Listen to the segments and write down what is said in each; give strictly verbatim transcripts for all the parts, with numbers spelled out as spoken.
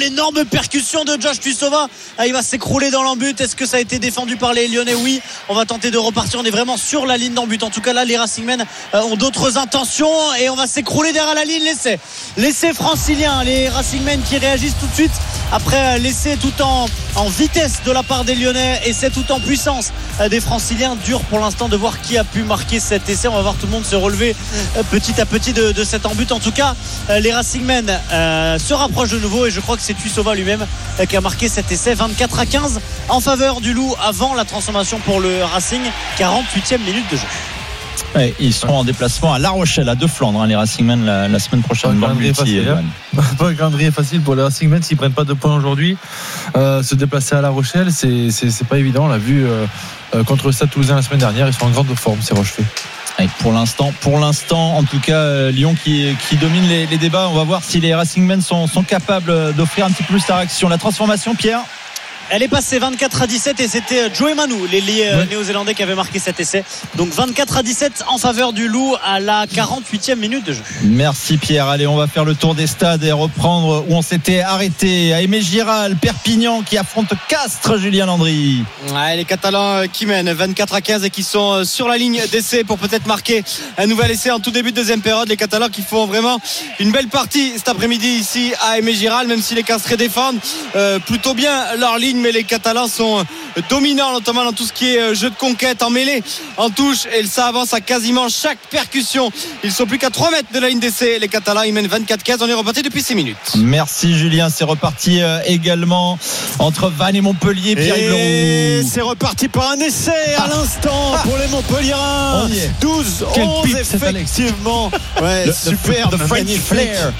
L'énorme percussion de Josh Tuisova, il va s'écrouler dans l'embut. Est-ce que ça a été défendu par les Lyonnais? Oui, on va tenter de repartir, on est vraiment sur la ligne d'embut. En tout cas là les Racingmen ont d'autres intentions et on va s'écrouler derrière la ligne. L'essai, l'essai francilien, les Racingmen qui réagissent tout de suite après l'essai tout en, en vitesse de la part des Lyonnais, essai tout en puissance des Franciliens. Dur pour l'instant de voir qui a pu marquer cet essai. On va voir tout le monde se relever petit à petit de, de cet embut. En tout cas les Racingmen euh, se rapprochent de nouveau et je crois que c'est Tuisova lui-même qui a marqué cet essai. Vingt-quatre à quinze en faveur du Loup avant la transformation pour le Racing. Quarante-huitième minute de jeu. Ouais, ils seront en déplacement à La Rochelle, à De Flandre, hein, les Racingmen la, la semaine prochaine. Pas un calendrier facile, hein. Pas un calendrier facile pour les Racingmen s'ils prennent pas de points aujourd'hui. Euh, se déplacer à La Rochelle, c'est, c'est, c'est pas évident. On l'a vu euh, euh, contre le Stade Toulousain la semaine dernière. Ils sont en grande forme, ces Rochefort. Ouais, pour l'instant, pour l'instant, en tout cas, euh, Lyon qui, qui domine les, les débats. On va voir si les Racingmen sont, sont capables d'offrir un petit peu plus la réaction. La transformation, Pierre. Elle est passée vingt-quatre à dix-sept et c'était Joe Manu, l'ailier ouais. néo-zélandais qui avait marqué cet essai. Donc vingt-quatre à dix-sept en faveur du Loup à la quarante-huitième minute de jeu. Merci Pierre. Allez, on va faire le tour des stades et reprendre où on s'était arrêté. À Aimé-Giral, Perpignan qui affronte Castres, Julien Landry. Ouais, les Catalans qui mènent vingt-quatre à quinze et qui sont sur la ligne d'essai pour peut-être marquer un nouvel essai en tout début de deuxième période. Les Catalans qui font vraiment une belle partie cet après-midi ici à Aimé-Giral, même si les Castres défendent euh, plutôt bien leur ligne. Mais les Catalans sont dominants, notamment dans tout ce qui est jeu de conquête en mêlée, en touche, et ça avance à quasiment chaque percussion. Ils sont plus qu'à trois mètres de la ligne d'essai. Les Catalans, ils mènent vingt-quatre quinze. On est reparti depuis six minutes. Merci Julien. C'est reparti également entre Vannes et Montpellier. Pierre Et c'est reparti par un essai à l'instant pour les Montpelliérains. douze onze effectivement. Ouais, le, superbe, the magnifique. Flair.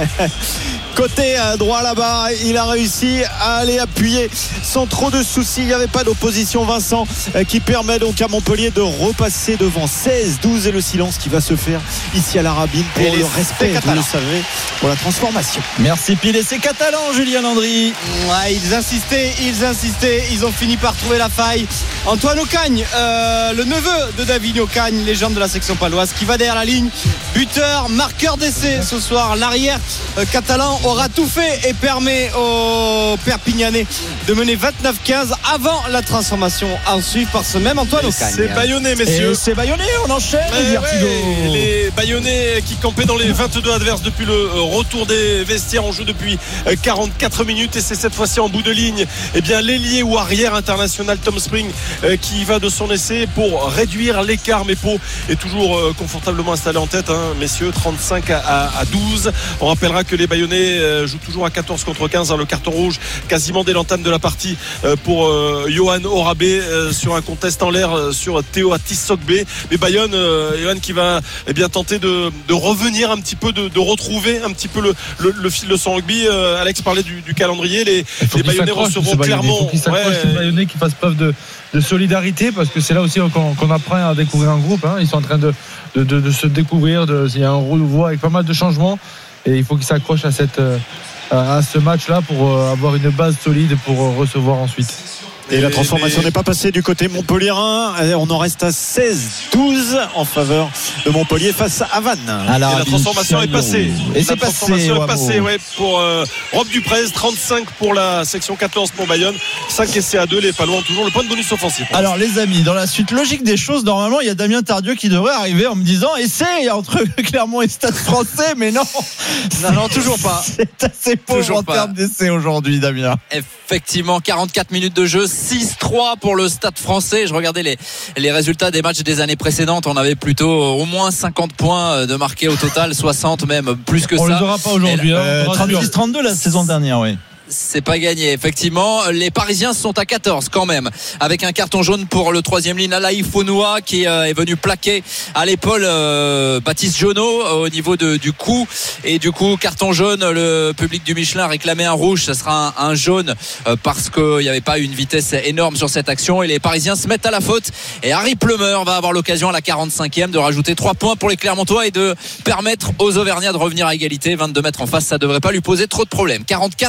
Côté droit là-bas, il a réussi à aller appuyer sans trop de soucis. Il n'y avait pas d'opposition, Vincent, qui permet donc à Montpellier de repasser devant seize douze et le silence qui va se faire ici à la Rabine pour et le respect, vous le savez, pour la transformation. Merci Pile et c'est catalan, Julien Landry. Ouais, ils insistaient, ils insistaient, ils ont fini par trouver la faille. Antoine Ocagne, euh, le neveu de David Ocagne, légende de la section paloise, qui va derrière la ligne, buteur, marqueur d'essai ce soir. L'arrière euh, catalan aura tout fait et permet aux Perpignanais de mener vingt-neuf quinze avant la transformation en suivre par ce même Antoine Ocagne. C'est Bayonnais, messieurs. Et c'est Bayonnais, on enchaîne. Ouais, ouais, les Bayonnais qui campaient dans les vingt-deux adverses depuis le retour des vestiaires en jeu depuis quarante-quatre minutes, et c'est cette fois-ci en bout de ligne, eh bien l'ailier ou arrière international Tom Spring qui va de son essai pour réduire l'écart. Mais Pau est toujours confortablement installé en tête, hein, messieurs, trente-cinq à douze. On rappellera que les Bayonnais jouent toujours à quatorze contre quinze, hein, le carton rouge quasiment dès l'entame de la partie pour euh, Johan Orabé euh, sur un contest en l'air euh, sur Théo Atis-Sogbe. Mais Bayonne, euh, Johan qui va eh bien tenter de, de revenir un petit peu, de, de retrouver un petit peu le, le, le fil de son rugby. euh, Alex parlait du, du calendrier. Les, les Bayonnais recevront clairement. Il faut qu'ils s'accrochent, ouais, les Bayonnais qui fassent preuve de, de solidarité, parce que c'est là aussi qu'on, qu'on apprend à découvrir un groupe, hein. Ils sont en train de, de, de, de se découvrir. De, il y a un renouveau avec pas mal de changements et il faut qu'ils s'accrochent à cette euh, à ce match-là pour avoir une base solide pour recevoir ensuite. Et la transformation n'est pas passée du côté montpelliérain. On en reste à seize douze en faveur de Montpellier face à Vannes. Et la transformation est passée. Et la c'est transformation passé, est passée ouais, pour euh, Rob Duprez. trente-cinq pour la section quatorze pour Bayonne. cinq essais à deux. Les Palois ont toujours le point de bonus offensif. Alors les amis, dans la suite logique des choses, normalement il y a Damien Tardieu qui devrait arriver en me disant essai entre Clermont et Stade Français. Mais non, non, non, toujours pas. C'est assez pauvre toujours en pas. termes d'essai aujourd'hui, Damien. Effectivement, quarante-quatre minutes de jeu, six trois pour le Stade Français. Je regardais les, les résultats des matchs des années précédentes. On avait plutôt au moins cinquante points de marqués au total, soixante même, plus que on ça. On les aura pas aujourd'hui. Hein, euh, trente-six trente-deux la saison dernière, oui. C'est pas gagné, effectivement. Les Parisiens sont à quatorze quand même, avec un carton jaune pour le troisième ligne, Alaï Fonoua, qui euh, est venu plaquer à l'épaule euh, Baptiste Jonot au niveau de, du cou, et du coup carton jaune. Le public du Michelin réclamait un rouge, ça sera un, un jaune euh, parce qu'il n'y avait pas une vitesse énorme sur cette action, et les Parisiens se mettent à la faute, et Harry Plumeur va avoir l'occasion à la quarante-cinquième de rajouter trois points pour les Clermontois et de permettre aux Auvergnats de revenir à égalité. Vingt-deux mètres en face, ça devrait pas lui poser trop de problèmes. quarante-quatre minutes de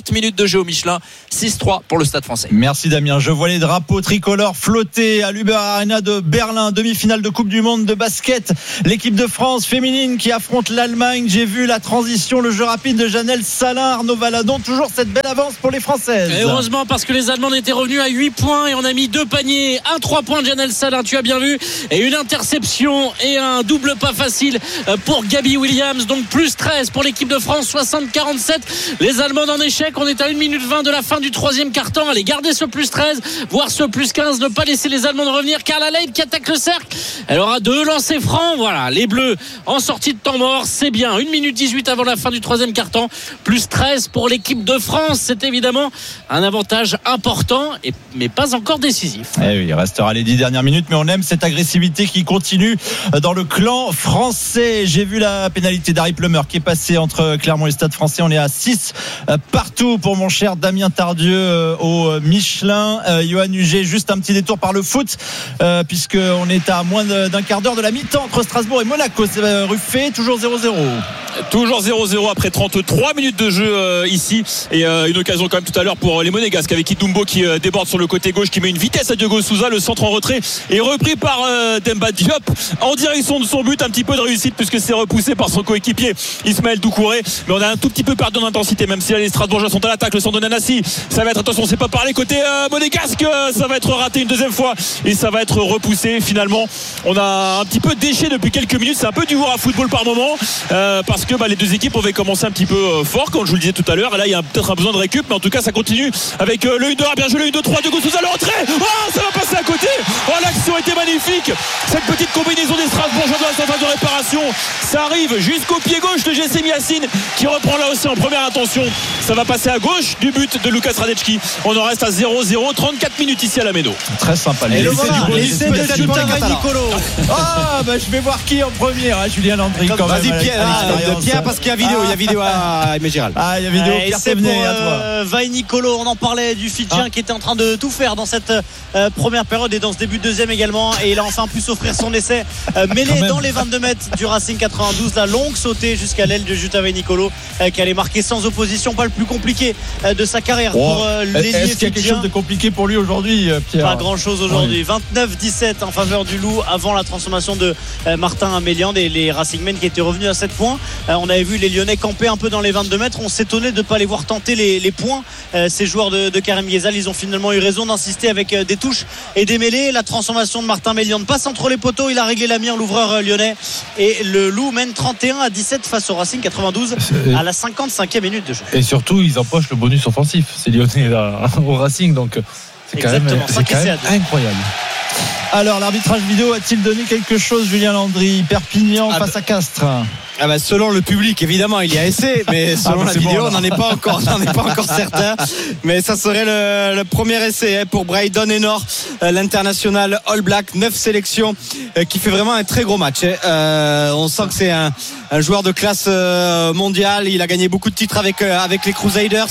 jeu au Michelin. six trois pour le Stade Français. Merci Damien. Je vois les drapeaux tricolores flotter à l'Uber Arena de Berlin, demi-finale de Coupe du Monde de basket. L'équipe de France féminine qui affronte l'Allemagne. J'ai vu la transition, le jeu rapide de Janelle Salin, Arnaud Valadon. Toujours cette belle avance pour les Françaises. Et heureusement, parce que les Allemands étaient revenus à huit points et on a mis deux paniers, un trois points de Janelle Salin, tu as bien vu, et une interception et un double pas facile pour Gabi Williams. Donc plus treize pour l'équipe de France, soixante à quarante-sept. Les Allemands en échec. On est à une minute vingt de la fin du troisième quart-temps. Allez, garder ce plus treize, voire ce plus quinze, ne pas laisser les Allemands revenir. Carla Leid qui attaque le cercle. Elle aura deux lancers francs. Voilà, les Bleus en sortie de temps mort, c'est bien. une minute dix-huit avant la fin du troisième quart-temps. Plus treize pour l'équipe de France. C'est évidemment un avantage important, et, mais pas encore décisif. Eh oui, il restera les dix dernières minutes, mais on aime cette agressivité qui continue dans le clan français. J'ai vu la pénalité d'Harry Plummer qui est passée entre Clermont et Stade Français. On est à six partout pour mon cher Damien Tardieu au Michelin. Euh, Johan Huget, juste un petit détour par le foot, euh, puisqu'on est à moins d'un quart d'heure de la mi-temps entre Strasbourg et Monaco. C'est euh, Ruffé, toujours zéro zéro. Toujours zéro zéro après trente-trois minutes de jeu euh, ici, et euh, une occasion quand même tout à l'heure pour les Monégasques avec Idumbo qui euh, déborde sur le côté gauche, qui met une vitesse à Diogo Souza. Le centre en retrait est repris par euh, Demba Diop en direction de son but. Un petit peu de réussite puisque c'est repoussé par son coéquipier Ismaël Doucouré, mais on a un tout petit peu perdu en intensité, même si les Strasbourgeois sont à l'attaque. Le centre de Nanassi, ça va être, attention, c'est pas parlé côté euh, Monégasque, euh, ça va être raté une deuxième fois et ça va être repoussé. Finalement on a un petit peu déché depuis quelques minutes. C'est un peu du voir à football par moment, euh, parce que bah, les deux équipes avaient commencé un petit peu euh, fort, comme je vous le disais tout à l'heure, et là il y a peut-être un besoin de récup, mais en tout cas ça continue avec euh, le un deux un, bien joué, le un deux trois, Diogo Souza, le retrait, oh, ça va passer à côté. Oh, l'action était magnifique, cette petite combinaison des Strasbourgeois de la surface de réparation, ça arrive jusqu'au pied gauche de Jessem Yacine qui reprend là aussi en première intention. Ça va passer à gauche du but de Lucas Radecki. On en reste à zéro zéro, trente-quatre minutes ici à la Méno. Très sympa. Et le voilà, l'essai de Jutava Nicolo. Ah bah je vais voir qui en premier, hein, Julien Landry quand même. Vas-y Pierre, ah, Pierre, parce qu'il y a vidéo, il y a vidéo à Aimé Giral. Ah, il y a vidéo. Et c'est pour euh, Vai Nicolo. On en parlait du Fidjien ah. qui était en train de tout faire dans cette euh, première période et dans ce début de deuxième également, et il a enfin pu s'offrir son essai euh, mêlé dans les vingt-deux mètres du Racing quatre-vingt-douze. La longue sautée jusqu'à l'aile de Jutava Nicolo, euh, qui allait marquer sans opposition, pas le plus compliqué euh, de sa carrière oh. pour euh, l'ailier Est-ce qu'il y a quelque chose de compliqué pour lui aujourd'hui, Pierre? Pas grand chose aujourd'hui. Oui. vingt-neuf dix-sept en faveur du Loup avant la transformation de euh, Martin Améliande et les Racingmen qui étaient revenus à sept points. Euh, on avait vu les Lyonnais camper un peu dans les vingt-deux mètres. On s'étonnait de ne pas les voir tenter les, les points. Euh, ces joueurs de, de Karim Ghezal, ils ont finalement eu raison d'insister avec euh, des touches et des mêlées. La transformation de Martin Améliande passe entre les poteaux. Il a réglé la mire, l'ouvreur euh, lyonnais. Et le Loup mène trente et un à dix-sept face au Racing quatre-vingt-douze à la cinquante-cinquième minute de jeu. Et surtout, ils empochent le bonus offensif. C'est Lyonnais là, au Racing, donc c'est quand même, c'est quand même incroyable. Alors l'arbitrage vidéo a-t-il donné quelque chose, Julien Landry? Perpignan ah face bah, à Castres. Ah bah selon le public évidemment il y a essai, mais selon ah bah la vidéo bon, on n'en est pas encore, on n'en est pas encore certain. Mais ça serait le, le premier essai pour Braydon Ennor, l'international All Black, neuf sélections, qui fait vraiment un très gros match. Euh, on sent que c'est un, un joueur de classe mondiale. Il a gagné beaucoup de titres avec avec les Crusaders.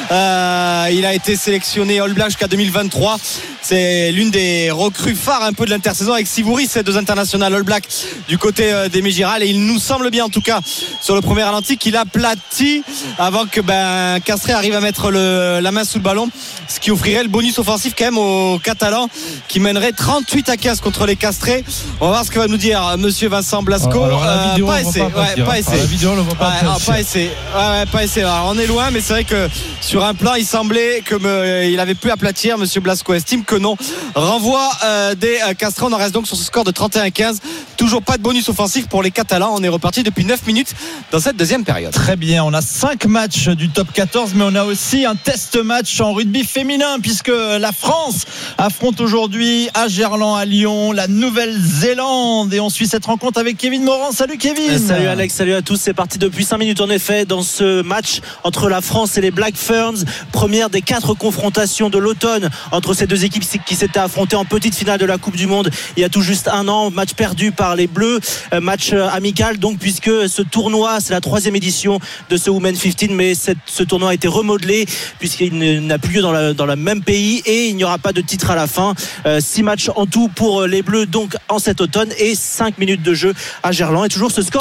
Euh, il a été sélectionné All Black jusqu'à deux mille vingt-trois. C'est l'une des recrues phares un peu de l'intersaison avec Sivouris, ces deux internationales All Black du côté d'Aimé Giral, et il nous semble bien en tout cas sur le premier ralenti qu'il aplatit avant que ben, Castré arrive à mettre le, la main sous le ballon, ce qui offrirait le bonus offensif quand même aux Catalans qui mènerait trente-huit à quinze contre les Castrés. On va voir ce que va nous dire monsieur Vincent Blasco. Alors, euh, vidéo, pas essai, pas, ouais, pas essai. La vidéo, on le voit pas, ouais, ah, pas essai. Ouais, ouais, pas essai. Alors, on est loin, mais c'est vrai que sur un plan il semblait que me, il avait pu aplatir. Monsieur Blasco estime que non. Renvoi euh, des euh, Castrés. On en reste donc sur ce score de trente et un à quinze. Toujours pas de bonus offensif pour les Catalans. On est reparti depuis neuf minutes dans cette deuxième période. Très bien, on a cinq matchs du top quatorze, mais on a aussi un test match en rugby féminin, puisque la France affronte aujourd'hui à Gerland, à Lyon, la Nouvelle-Zélande, et on suit cette rencontre avec Kevin Morand. Salut Kevin. Salut Alex, salut à tous. C'est parti depuis cinq minutes en effet dans ce match entre la France et les Black Ferns, première des quatre confrontations de l'automne entre ces deux équipes qui s'étaient affrontées en petite finale de la Coupe du Monde il y a tout juste un an. Match perdu par les Bleus, match amical donc, puisque ce tournoi, c'est la troisième édition de ce Women quinze, mais cette, ce tournoi a été remodelé puisqu'il n'a plus lieu dans, la, dans le même pays et il n'y aura pas de titre à la fin. Euh, six matchs en tout pour les Bleus donc en cet automne et cinq minutes de jeu à Gerland, et toujours ce score de zéro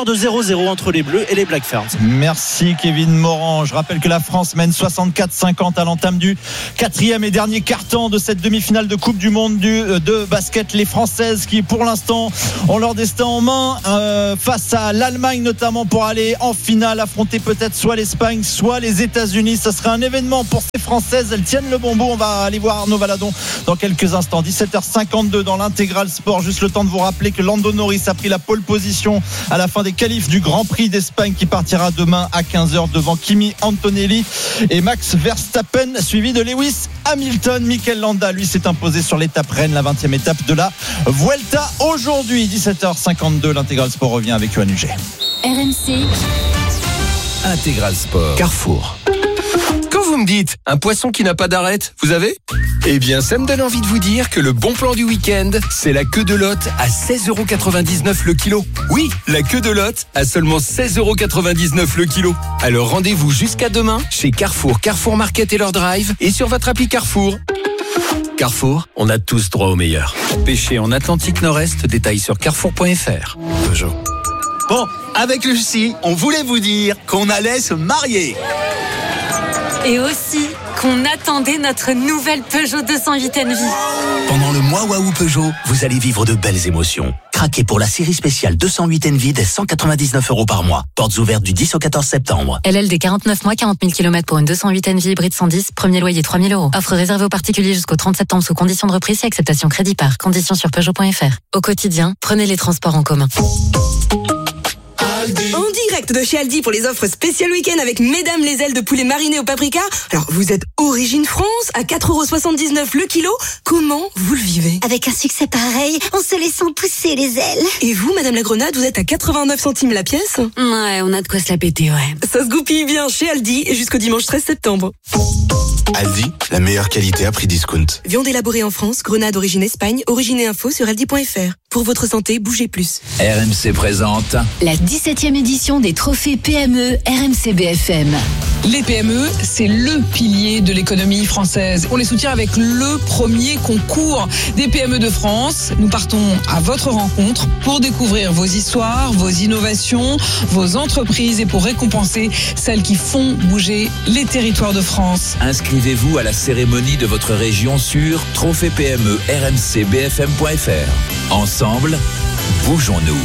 zéro entre les Bleus et les Black Ferns. Merci Kevin Morand. Je rappelle que la France mène soixante-quatre cinquante à l'entame du quatrième et dernier quart-temps de cette demi-finale de Coupe du Monde du, de basket. Les Françaises qui pour l'instant ont leur destin en main euh, face à l'Allemagne notamment pour aller en finale, affronter peut-être soit l'Espagne soit les États-Unis. Ça serait un événement pour ces Françaises. Elles tiennent le bon bout. On va aller voir Arnaud Valadon dans quelques instants. dix-sept heures cinquante-deux dans l'intégral sport. Juste le temps de vous rappeler que Lando Norris a pris la pole position à la fin des qualifs du Grand Prix d'Espagne qui partira demain à quinze heures devant Kimi Antonelli et Max Verstappen, suivi de Lewis Hamilton. Mikel Landa lui s'est imposé sur l'étape Rennes, la vingtième étape de la Vuelta aujourd'hui. dix-sept heures cinquante-deux, l'intégral sport revient avec Yoann Huget. R M C Intégral Sport. Carrefour. Quand vous me dites un poisson qui n'a pas d'arête, vous avez ? Eh bien, ça me donne envie de vous dire que le bon plan du week-end, c'est la queue de lotte à seize euros quatre-vingt-dix-neuf le kilo. Oui, la queue de lotte à seulement seize euros quatre-vingt-dix-neuf le kilo. Alors rendez-vous jusqu'à demain chez Carrefour, Carrefour Market et leur drive et sur votre appli Carrefour. Carrefour, on a tous droit au meilleur. Pêcher en Atlantique Nord-Est, détails sur carrefour point f r. Peugeot. Bon, avec Lucie, on voulait vous dire qu'on allait se marier. Et aussi qu'on attendait notre nouvelle Peugeot deux cent huit Envie. Pendant le mois Waouh Peugeot, vous allez vivre de belles émotions. Craquez pour la série spéciale deux cent huit Envie dès cent quatre-vingt-dix-neuf euros par mois. Portes ouvertes du dix au quatorze septembre. L L D quarante-neuf mois, quarante mille kilomètres pour une deux cent huit Envie hybride cent dix, premier loyer trois mille euros. Offre réservée aux particuliers jusqu'au trente septembre sous conditions de reprise et acceptation crédit par. Conditions sur Peugeot point f r. Au quotidien, prenez les transports en commun. En direct de chez Aldi pour les offres spéciales week-end avec Mesdames les ailes de poulet marinées au paprika. Alors, vous êtes origine France à quatre euros soixante-dix-neuf le kilo. Comment vous le vivez ? Avec un succès pareil, on se laissant pousser les ailes. Et vous, Madame la Grenade, vous êtes à quatre-vingt-neuf centimes la pièce ? Ouais, on a de quoi se la péter, ouais. Ça se goupille bien chez Aldi et jusqu'au dimanche treize septembre. Aldi, la meilleure qualité à prix discount. Viande élaborée en France, grenade origine Espagne, origine et info sur aldi point f r. Pour votre santé, bougez plus. R M C présente la dix-septième édition des trophées P M E R M C B F M. Les P M E, c'est le pilier de l'économie française. On les soutient avec le premier concours des P M E de France. Nous partons à votre rencontre pour découvrir vos histoires, vos innovations, vos entreprises et pour récompenser celles qui font bouger les territoires de France. Inscrivez-vous à la cérémonie de votre région sur trophée P M E R M C B F M point f r. Ensemble, bougeons-nous.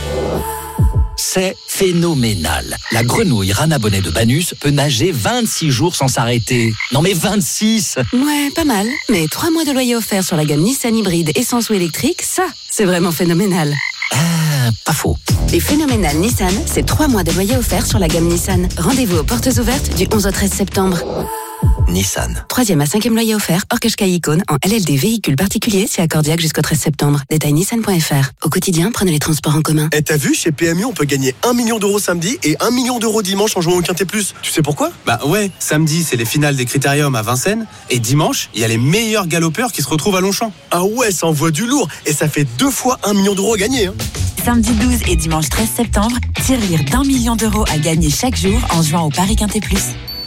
C'est phénoménal. La grenouille Rana Bonnet de Banus peut nager vingt-six jours sans s'arrêter. Non mais vingt-six! Ouais, pas mal. Mais trois mois de loyer offert sur la gamme Nissan hybride essence ou électrique, ça, c'est vraiment phénoménal. Ah, pas faux. Et phénoménal Nissan, c'est trois mois de loyer offert sur la gamme Nissan. Rendez-vous aux portes ouvertes du onze au treize septembre. Nissan. Troisième à cinquième loyer offert, hors Qashqai Icône, en L L D véhicule particulier, c'est accordiaque jusqu'au treize septembre. Détail nissan point f r. Au quotidien, prenez les transports en commun. Et t'as vu, chez P M U, on peut gagner un million d'euros samedi et un million d'euros dimanche en jouant au Quintet Plus. Tu sais pourquoi ? Bah ouais, samedi, c'est les finales des Critériums à Vincennes. Et dimanche, il y a les meilleurs galopeurs qui se retrouvent à Longchamp. Ah ouais, ça envoie du lourd. Et ça fait deux fois un million d'euros à gagner. Hein. Samedi douze et dimanche treize septembre, tirelire d'un million d'euros à gagner chaque jour en jouant au Paris Quintet Plus.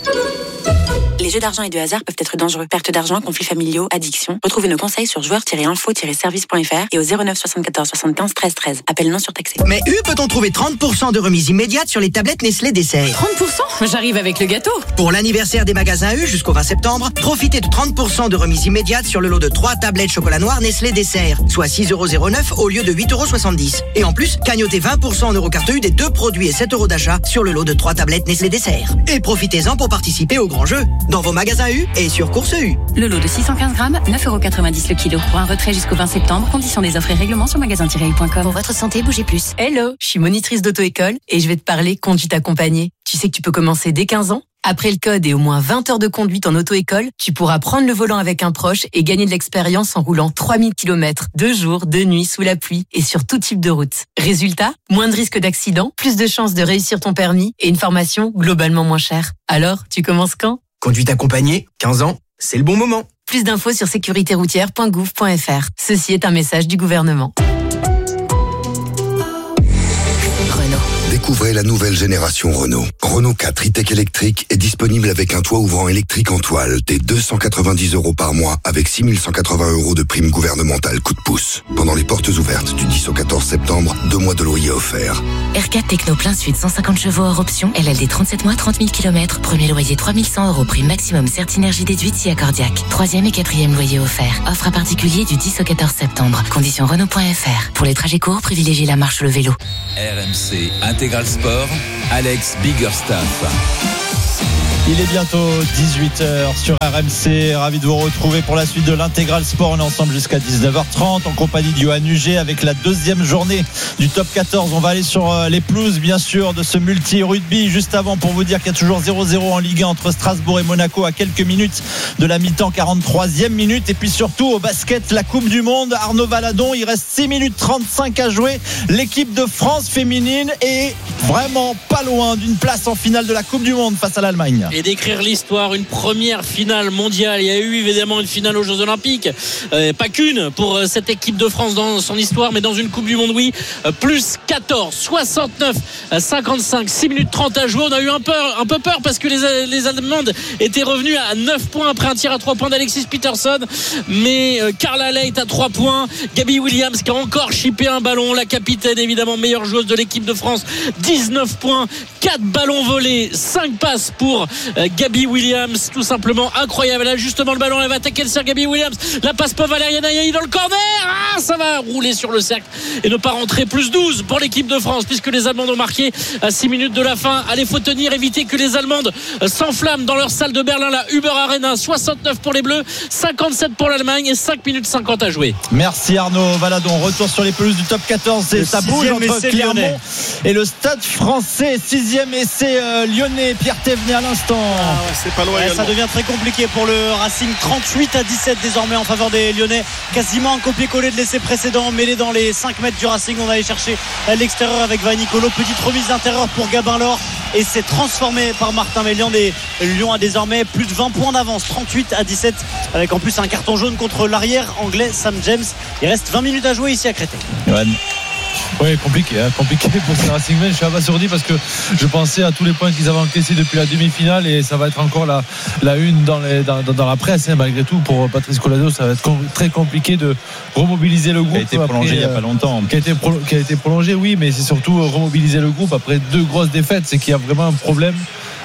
Les jeux d'argent et de hasard peuvent être dangereux. Perte d'argent, conflits familiaux, addiction. Retrouvez nos conseils sur joueurs tiret info tiret service point f r et au zéro neuf soixante-quatorze soixante-quinze treize treize. Appel non surtaxé. Mais U peut-on trouver trente pour cent de remise immédiate sur les tablettes Nestlé Dessert. trente pour cent ? J'arrive avec le gâteau. Pour l'anniversaire des magasins U jusqu'au vingt septembre, profitez de trente pour cent de remise immédiate sur le lot de trois tablettes chocolat noir Nestlé Dessert, soit six euros zéro neuf au lieu de huit euros soixante-dix. Et en plus, cagnotez vingt pour cent en Eurocarte U des deux produits et sept euros d'achat sur le lot de trois tablettes Nestlé Dessert. Et profitez-en pour participer au grand jeu dans vos magasins U et sur Course U. Le lot de six cent quinze grammes, neuf euros quatre-vingt-dix le kilo. Pour un retrait jusqu'au vingt septembre, conditions des offres et règlements sur magasin tiret u point com. Pour votre santé, bougez plus. Hello, je suis monitrice d'auto-école et je vais te parler conduite accompagnée. Tu sais que tu peux commencer dès quinze ans ? Après le code et au moins vingt heures de conduite en auto-école, tu pourras prendre le volant avec un proche et gagner de l'expérience en roulant trois mille kilomètres, deux jours, deux nuits, sous la pluie et sur tout type de route. Résultat, moins de risques d'accident, plus de chances de réussir ton permis et une formation globalement moins chère. Alors, tu commences quand ? Conduite accompagnée, quinze ans, c'est le bon moment. Plus d'infos sur sécurité routière point gouv point f r. Ceci est un message du gouvernement. Dès Découvrez la nouvelle génération Renault. Renault quatre e-Tech électrique est disponible avec un toit ouvrant électrique en toile dès deux cent quatre-vingt-dix euros par mois avec six mille cent quatre-vingts euros de prime gouvernementale coup de pouce. Pendant les portes ouvertes du dix au quatorze septembre, deux mois de loyer offerts. R quatre Techno plein suite cent cinquante chevaux hors option, L L D trente-sept mois, trente mille kilomètres, premier loyer trois mille cent euros, prime maximum Certinergie déduite si accordiaque. Troisième et quatrième loyer offert. Offre à particulier du dix au quatorze septembre. Conditions Renault point F R. Pour les trajets courts, privilégiez la marche ou le vélo. R M C Intégral Sport, Alex Biggerstaff. Il est bientôt dix-huit heures sur R M C. Ravi de vous retrouver pour la suite de l'Intégral Sport. On est ensemble jusqu'à dix-neuf heures trente en compagnie de Johan Huget avec la deuxième journée du top quatorze. On va aller sur les pelouses, bien sûr, de ce multi-rugby. Juste avant, pour vous dire qu'il y a toujours zéro zéro en Ligue un entre Strasbourg et Monaco à quelques minutes de la mi-temps, quarante-troisième minute. Et puis surtout, au basket, la Coupe du Monde. Arnaud Valadon, il reste six minutes trente-cinq à jouer. L'équipe de France féminine est vraiment pas loin d'une place en finale de la Coupe du Monde face à l'Allemagne. Et d'écrire l'histoire, une première finale mondiale. Il y a eu évidemment une finale aux Jeux Olympiques, euh, pas qu'une pour euh, cette équipe de France dans son histoire, mais dans une Coupe du Monde, oui. Euh, plus quatorze, soixante-neuf à cinquante-cinq, six minutes trente à jouer. On a eu un peu, un peu peur parce que les, les Allemandes étaient revenues à neuf points après un tir à trois points d'Alexis Peterson, mais euh, Carla Leight à trois points, Gabby Williams qui a encore chippé un ballon, la capitaine évidemment meilleure joueuse de l'équipe de France, dix-neuf points, quatre ballons volés, cinq passes pour Gabby Williams, tout simplement incroyable. Elle a justement le ballon, elle va attaquer le cercle. Gabby Williams, la passe pour Valériane Ayayi dans le corner. Ah, ça va rouler sur le cercle et ne pas rentrer. Plus douze pour l'équipe de France puisque les Allemandes ont marqué à six minutes de la fin. Allez, faut tenir, éviter que les Allemandes s'enflamment dans leur salle de Berlin, la Uber Arena. Soixante-neuf pour les Bleus, cinquante-sept pour l'Allemagne et cinq minutes cinquante à jouer. Merci Arnaud Valadon. Retour sur les pelouses du top quatorze et ça bouge entre Clermont et le Stade Français. Sixième essai euh, lyonnais. Pierre Thévenet à l'instant. Ah ouais, c'est pas loin ouais, ça devient très compliqué pour le Racing. Trente-huit à dix-sept désormais en faveur des Lyonnais. Quasiment un copier-coller de l'essai précédent, mêlé dans les cinq mètres du Racing. On va aller chercher à l'extérieur avec Vanicolo. Petite remise d'intérieur pour Gabin Laure et c'est transformé par Martin Mélian. Des Lyon a désormais plus de vingt points d'avance, trente-huit à dix-sept, avec en plus un carton jaune contre l'arrière anglais Sam James. Il reste vingt minutes à jouer ici à Créteil. Johan. Oui, compliqué, hein, compliqué pour ces Racing Men. Je suis abasourdi parce que je pensais à tous les points qu'ils avaient encaissés depuis la demi-finale et ça va être encore la, la une dans, les, dans, dans la presse. Hein, malgré tout, pour Patrice Colazo, ça va être com- très compliqué de remobiliser le groupe. Qui a été prolongé après, il n'y a pas longtemps. Qui a, été pro- qui a été prolongé, oui, mais c'est surtout remobiliser le groupe après deux grosses défaites. C'est qu'il y a vraiment un problème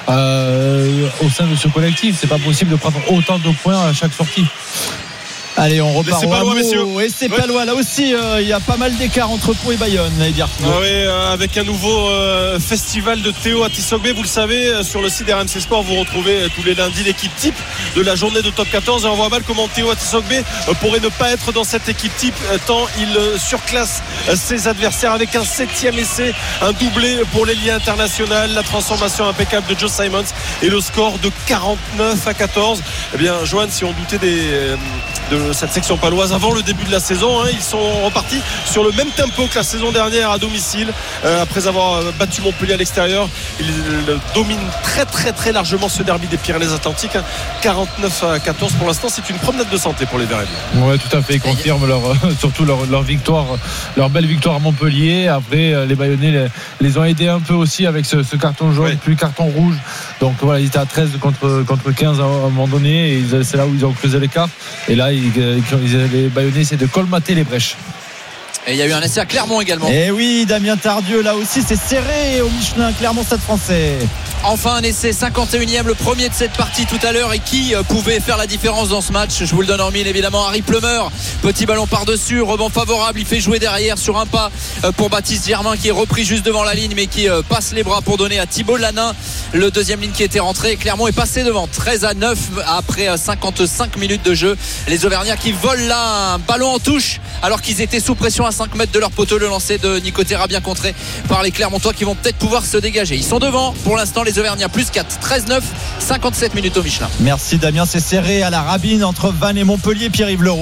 euh, au sein de ce collectif. C'est pas possible de prendre autant de points à chaque sortie. Allez, on repart au Palois, messieurs. Et c'est ouais. Palois. Là aussi, euh, il y a pas mal d'écart entre Pau et Bayonne. Ah oui, euh, avec un nouveau euh, festival de Théo Atisogbe. Vous le savez, euh, sur le site R M C Sport, vous retrouvez euh, tous les lundis l'équipe type de la journée de top quatorze. Et on voit mal comment Théo Atisogbe euh, pourrait ne pas être dans cette équipe type, euh, tant il euh, surclasse euh, ses adversaires avec un septième essai, un doublé pour l'ailier international, la transformation impeccable de Joe Simons et le score de quarante-neuf à quatorze. Eh bien, Johan, si on doutait des, euh, de cette section paloise avant le début de la saison, hein, ils sont repartis sur le même tempo que la saison dernière à domicile, euh, après avoir battu Montpellier à l'extérieur. Ils euh, dominent très très très largement ce derby des Pyrénées-Atlantiques, hein, quarante-neuf à quatorze pour l'instant. C'est une promenade de santé pour les Verts. Oui, tout à fait, ils confirment leur, surtout leur, leur victoire, leur belle victoire à Montpellier. Après, les Bayonnais les, les ont aidés un peu aussi avec ce, ce carton jaune, oui. Puis carton rouge. Donc voilà, ils étaient à treize contre, contre quinze à un moment donné, et ils, c'est là où ils ont creusé l'écart. Et là, ils, les Bayonnais essaient de colmater les brèches. Et il y a eu un essai à Clermont également. Et oui, Damien Tardieu, là aussi c'est serré au Michelin, Clermont Stade Français. Enfin un essai, cinquante et unième, le premier de cette partie tout à l'heure. Et qui pouvait faire la différence dans ce match? Je vous le donne en mille évidemment. Harry Plumeur, petit ballon par-dessus, rebond favorable, il fait jouer derrière sur un pas pour Baptiste Germain qui est repris juste devant la ligne mais qui passe les bras pour donner à Thibaut Lanin le deuxième ligne qui était rentré. Clermont est passé devant treize à neuf après cinquante-cinq minutes de jeu. Les Auvergnats qui volent là un ballon en touche alors qu'ils étaient sous pression à cinq mètres de leur poteau. Le lancer de Nico Terra bien contré par les Clermontois qui vont peut-être pouvoir se dégager. Ils sont devant pour l'instant les Auvergnats, plus quatre, treize neuf, cinquante-sept minutes au Michelin. Merci Damien, c'est serré à la rabine entre Vannes et Montpellier. Pierre-Yves Leroux.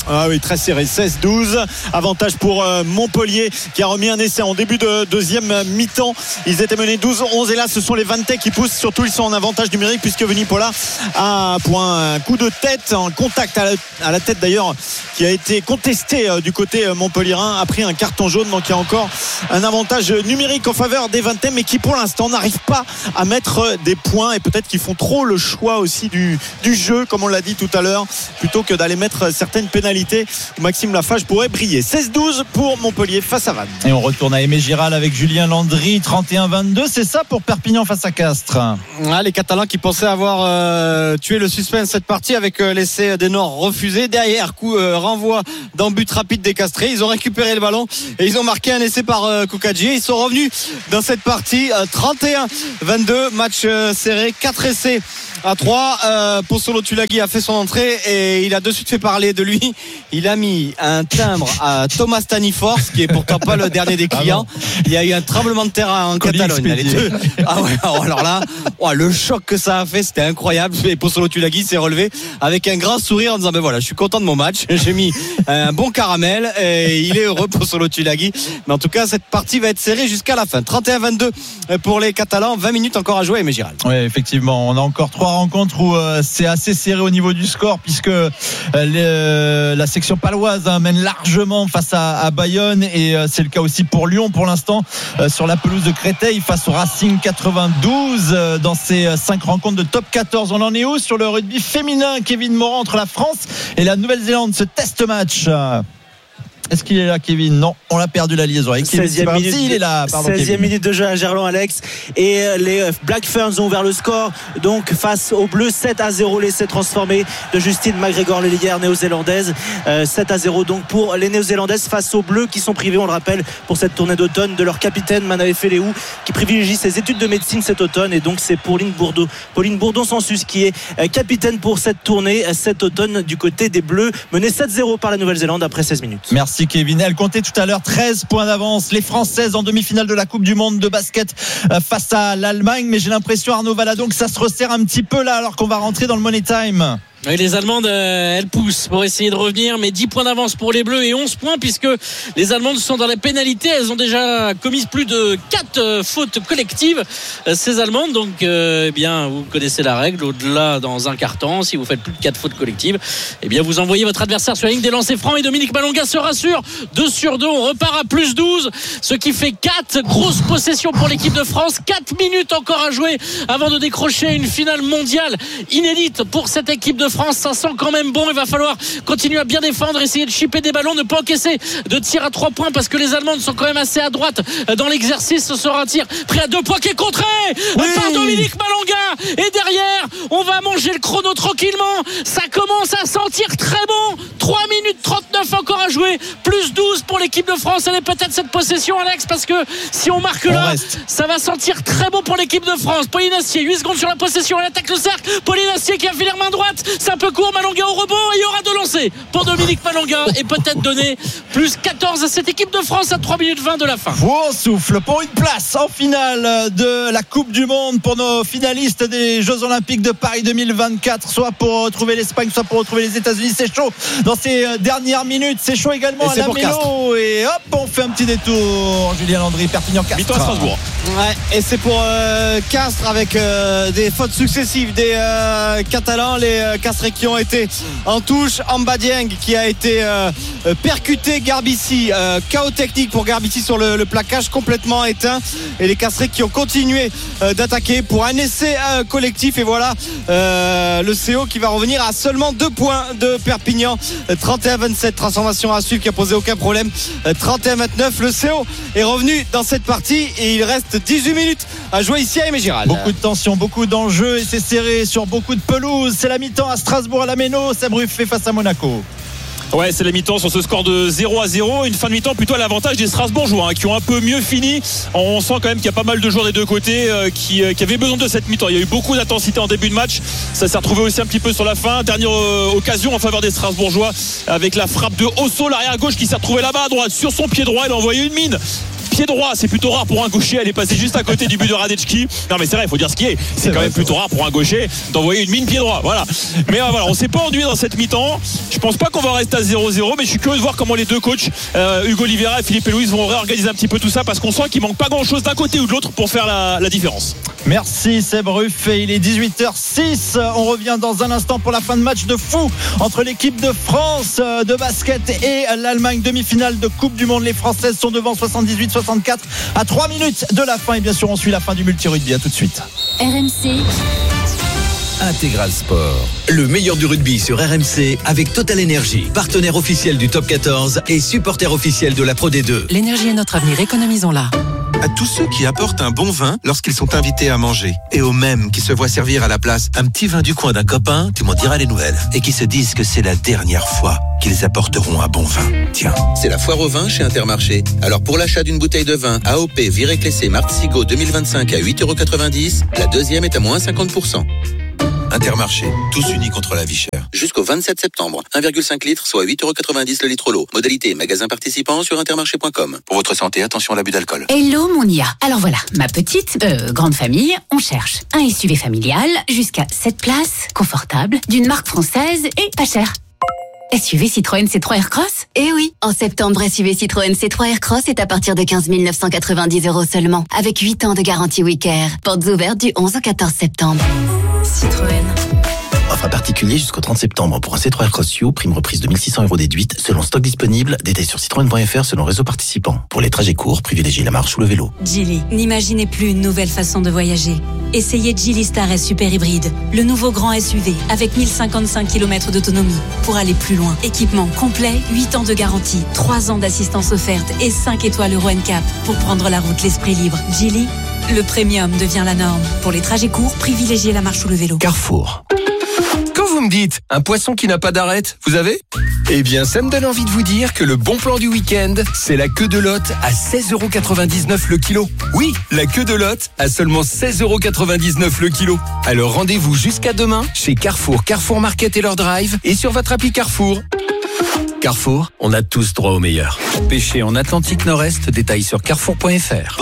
Ah oui, très serré, seize douze. Avantage pour euh, Montpellier qui a remis un essai en début de deuxième mi-temps. Ils étaient menés douze onze et là ce sont les Vantais qui poussent. Surtout ils sont en avantage numérique puisque Vunipola a pour un coup de tête, en contact à la, à la tête d'ailleurs, qui a été contesté euh, du côté euh, montpelliérain, a pris un carton jaune. Donc il y a encore un avantage numérique en faveur des Vantais, mais qui pour l'instant n'arrivent pas à mettre des points, et peut-être qu'ils font trop le choix aussi du, du jeu, comme on l'a dit tout à l'heure, plutôt que d'aller mettre certaines pénalités où Maxime Lafage pourrait briller. seize douze pour Montpellier face à Vannes. Et on retourne à Aimé-Giral avec Julien Landry. Trente et un vingt-deux, c'est ça pour Perpignan face à Castres. Ah, les Catalans qui pensaient avoir euh, tué le suspense cette partie avec euh, l'essai des Nords refusé. Derrière, coup euh, renvoi dans but rapide des Castrés. Ils ont récupéré le ballon et ils ont marqué un essai par euh, Koukadji. Ils sont revenus dans cette partie. euh, trente et un vingt-deux, match euh, serré, quatre essais à trois. euh, Pozzolo Tulagi a fait son entrée et il a de suite fait parler de lui. Il a mis un timbre à Thomas Stanifor, qui est pourtant pas le dernier des clients. Il y a eu un tremblement de terre en Colis Catalogne. Les deux. Ah ouais, alors là, oh, le choc que ça a fait, c'était incroyable. Et Pozzolo Tulagi s'est relevé avec un grand sourire en disant ben voilà, je suis content de mon match. J'ai mis un bon caramel et il est heureux, Pozzolo Tulagi. Mais en tout cas, cette partie va être serrée jusqu'à la fin. trente et un vingt-deux pour les Catalans. vingt minutes encore à jouer à Aimé-Giral. Oui, effectivement, on a encore trois rencontres où euh, c'est assez serré au niveau du score, puisque euh, les, la section paloise hein, mène largement face à, à Bayonne, et euh, c'est le cas aussi pour Lyon pour l'instant euh, sur la pelouse de Créteil face au Racing quatre-vingt-douze euh, dans ces euh, cinq rencontres de top quatorze. On en est où sur le rugby féminin, Kevin Morin, entre la France et la Nouvelle-Zélande, ce test match? Est-ce qu'il est là, Kevin? Non, on l'a perdu la liaison avec Kevin. seizième minute, si, il est là. Pardon, seizième minute de jeu à Gerland, Alex. Et les Black Ferns ont ouvert le score. Donc, face aux Bleus, sept à zéro, l'essai transformé de Justine McGregor, l'hélière néo-zélandaise. Euh, sept à zéro, donc, pour les néo-zélandaises face aux Bleus qui sont privés, on le rappelle, pour cette tournée d'automne, de leur capitaine, Manae Feleou, qui privilégie ses études de médecine cet automne. Et donc, c'est Pauline Bourdon, Pauline Bourdon-Sansus qui est capitaine pour cette tournée cet automne du côté des Bleus, menée sept zéro par la Nouvelle-Zélande après seize minutes. Merci. Merci Kevin. Elle comptait tout à l'heure treize points d'avance. Les Françaises en demi-finale de la Coupe du Monde de basket face à l'Allemagne. Mais j'ai l'impression, Arnaud Valadon, que ça se resserre un petit peu là alors qu'on va rentrer dans le Money Time. Et les Allemandes, euh, elles poussent pour essayer de revenir, mais dix points d'avance pour les Bleus et onze points puisque les Allemandes sont dans la pénalité. Elles ont déjà commis plus de quatre euh, fautes collectives, euh, ces Allemandes. Donc, euh, eh bien, vous connaissez la règle. Au-delà, dans un quart-temps, si vous faites plus de quatre fautes collectives, eh bien, vous envoyez votre adversaire sur la ligne des lancers francs. Et Dominique Malonga se rassure. deux sur deux, on repart à plus douze, ce qui fait quatre grosses possessions pour l'équipe de France. quatre minutes encore à jouer avant de décrocher une finale mondiale inédite pour cette équipe de France. France, ça sent quand même bon. Il va falloir continuer à bien défendre, essayer de chipper des ballons, ne pas encaisser de tir à trois points parce que les Allemandes sont quand même assez à droite dans l'exercice. Ce sera un tir prêt à deux points qui est contré oui. par Dominique Malonga. Et derrière, on va manger le chrono tranquillement. Ça commence à sentir très bon. trois minutes trente-neuf encore à jouer. Plus douze pour l'équipe de France. Elle est peut-être cette possession, Alex, parce que si on marque on là, reste. Ça va sentir très bon pour l'équipe de France. Pauline Astier, huit secondes sur la possession. Elle attaque le cercle. Pauline Astier qui a fait main droite. C'est un peu court, Malonga au rebond, il y aura de lancer pour Dominique Malonga et peut-être donner plus quatorze à cette équipe de France à trois minutes vingt de la fin. Bon souffle pour une place en finale de la Coupe du Monde pour nos finalistes des Jeux Olympiques de Paris deux mille vingt-quatre, soit pour retrouver l'Espagne, soit pour retrouver les États-Unis. C'est chaud dans ces dernières minutes, c'est chaud également à la Mélo. Et hop, on fait un petit détour. Julien Landry, Perpignan Castres. Victoire à Strasbourg. Ouais, et c'est pour euh, Castres avec euh, des fautes successives des euh, Catalans, les euh, Castres qui ont été en touche. Amba Dieng qui a été euh, percuté. Garbici, euh, chaos technique pour Garbici sur le, le plaquage complètement éteint. Et les Castrés qui ont continué euh, d'attaquer pour un essai euh, collectif. Et voilà euh, le C O qui va revenir à seulement deux points de Perpignan. trente et un vingt-sept, transformation à suivre qui a posé aucun problème. trente et un vingt-neuf, le C O est revenu dans cette partie et il reste dix-huit minutes à jouer ici à Aimé-Giral. Beaucoup de tension, beaucoup d'enjeux et c'est serré sur beaucoup de pelouses. C'est la mi-temps à Strasbourg à la Méno. Sabruff fait face à Monaco. Ouais, c'est la mi-temps sur ce score de zéro à zéro. Une fin de mi-temps plutôt à l'avantage des Strasbourgeois hein, qui ont un peu mieux fini. On sent quand même qu'il y a pas mal de joueurs des deux côtés euh, qui, euh, qui avaient besoin de cette mi-temps. Il y a eu beaucoup d'intensité en début de match. Ça s'est retrouvé aussi un petit peu sur la fin. Dernière euh, occasion en faveur des Strasbourgeois avec la frappe de Osso, l'arrière gauche qui s'est retrouvé là-bas à droite sur son pied droit. Il a envoyé une mine. pied droit, c'est plutôt rare pour un gaucher. Elle est passée juste à côté du but de Radetski. Non mais c'est vrai, il faut dire ce qui est. C'est, c'est quand vrai, même plutôt rare pour un gaucher d'envoyer une mine pied droit. Voilà. Mais euh, voilà, on s'est pas ennuyé dans cette mi-temps. Je pense pas qu'on va rester à zéro zéro, mais je suis curieux de voir comment les deux coachs, euh, Hugo Oliveira et Philippe Louis, vont réorganiser un petit peu tout ça, parce qu'on sent qu'il manque pas grand-chose d'un côté ou de l'autre pour faire la, la différence. Merci Seb Ruff, et il est dix-huit heures six. On revient dans un instant pour la fin de match de fou entre l'équipe de France de basket et l'Allemagne, demi-finale de Coupe du Monde. Les Françaises sont devant soixante-dix-huit soixante-quatre à trois minutes de la fin, et bien sûr on suit la fin du multi-rugby. À tout de suite. R M C Intégral Sport. Le meilleur du rugby sur R M C avec Total Energy, partenaire officiel du Top quatorze et supporter officiel de la Pro D deux. L'énergie est notre avenir, économisons-la. À tous ceux qui apportent un bon vin lorsqu'ils sont invités à manger, et aux mêmes qui se voient servir à la place un petit vin du coin d'un copain, tu m'en diras les nouvelles, et qui se disent que c'est la dernière fois qu'ils apporteront un bon vin. Tiens, c'est la foire au vin chez Intermarché. Alors pour l'achat d'une bouteille de vin A O P Viré Clessé Martzigo deux mille vingt-cinq à huit euros quatre-vingt-dix, la deuxième est à moins cinquante pour cent. Intermarché, tous unis contre la vie chère. Jusqu'au vingt-sept septembre, un virgule cinq litres, soit huit euros quatre-vingt-dix le litre lot. Modalité magasin participant sur intermarché point com. Pour votre santé, attention à l'abus d'alcool. Hello mon I A. Alors voilà, ma petite, euh, grande famille, on cherche un S U V familial jusqu'à sept places, confortable, d'une marque française et pas cher. S U V Citroën C trois Aircross ? Eh oui, en septembre, S U V Citroën C trois Aircross est à partir de quinze mille neuf cent quatre-vingt-dix euros seulement, avec huit ans de garantie Wicker. Portes ouvertes du onze au quatorze septembre. Citroën. Offre à particulier jusqu'au trente septembre pour un C trois Aircross U, prime reprise de mille six cents euros déduite, selon stock disponible, détail sur citroën point f r selon réseau participant. Pour les trajets courts, privilégiez la marche ou le vélo. Geely, n'imaginez plus une nouvelle façon de voyager. Essayez Geely Star S Super Hybride, le nouveau grand S U V avec mille cinquante-cinq kilomètres d'autonomie pour aller plus loin. Équipement complet, huit ans de garantie, trois ans d'assistance offerte et cinq étoiles Euro N C A P pour prendre la route l'esprit libre. Geely, le premium devient la norme. Pour les trajets courts, privilégiez la marche ou le vélo. Carrefour. Quand vous me dites un poisson qui n'a pas d'arête, vous avez ? Eh bien, ça me donne envie de vous dire que le bon plan du week-end, c'est la queue de Lot à seize euros quatre-vingt-dix-neuf le kilo. Oui, la queue de Lot à seulement seize euros quatre-vingt-dix-neuf le kilo. Alors rendez-vous jusqu'à demain chez Carrefour, Carrefour Market et leur drive et sur votre appli Carrefour. Carrefour, on a tous droit au meilleur. Pêcher en Atlantique Nord-Est, détail sur carrefour point f r.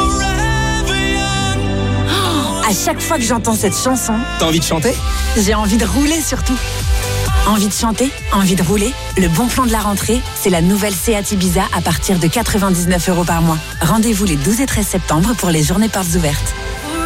À chaque fois que j'entends cette chanson, T'as envie de chanter ? j'ai envie de rouler surtout. Envie de chanter, envie de rouler. Le bon plan de la rentrée, c'est la nouvelle Seat Ibiza à partir de quatre-vingt-dix-neuf euros par mois. Rendez-vous les douze et treize septembre pour les journées portes ouvertes.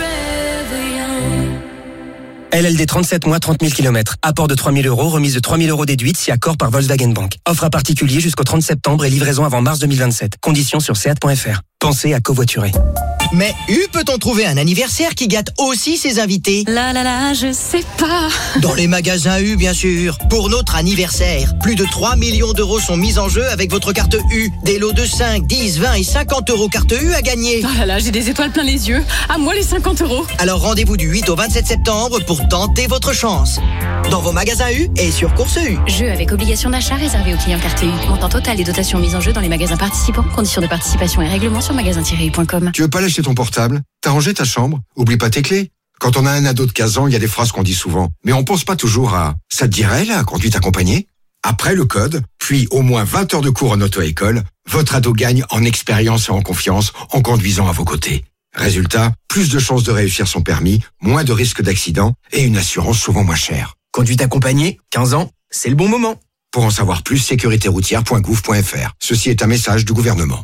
L L D trente-sept mois, trente mille kilomètres. Apport de trois mille euros, remise de trois mille euros déduite si accord par Volkswagen Bank. Offre à particulier jusqu'au trente septembre et livraison avant mars deux mille vingt-sept. Conditions sur seat point f r. Pensez à covoiturer. Mais U peut-on trouver un anniversaire qui gâte aussi ses invités ? Là là là, je sais pas. Dans les magasins U, bien sûr. Pour notre anniversaire, plus de trois millions d'euros sont mis en jeu avec votre carte U. Des lots de cinq, dix, vingt et cinquante euros carte U à gagner. Oh là là, j'ai des étoiles plein les yeux. À moi les cinquante euros. Alors rendez-vous du huit au vingt-sept septembre pour tenter votre chance. Dans vos magasins U et sur Course U. Jeu avec obligation d'achat réservé aux clients carte U. Montant total et dotation mise en jeu dans les magasins participants. Conditions de participation et règlements sur magasin tiret u point com. Tu veux pas lâcher ton portable ? T'as rangé ta chambre ? Oublie pas tes clés. Quand on a un ado de quinze ans, il y a des phrases qu'on dit souvent. Mais on pense pas toujours à « ça te dirait, la conduite accompagnée ?» Après le code, puis au moins vingt heures de cours en auto-école, votre ado gagne en expérience et en confiance en conduisant à vos côtés. Résultat, plus de chances de réussir son permis, moins de risques d'accident et une assurance souvent moins chère. Conduite accompagnée, quinze ans, c'est le bon moment. Pour en savoir plus, sécurité routière point gouv point f r. Ceci est un message du gouvernement.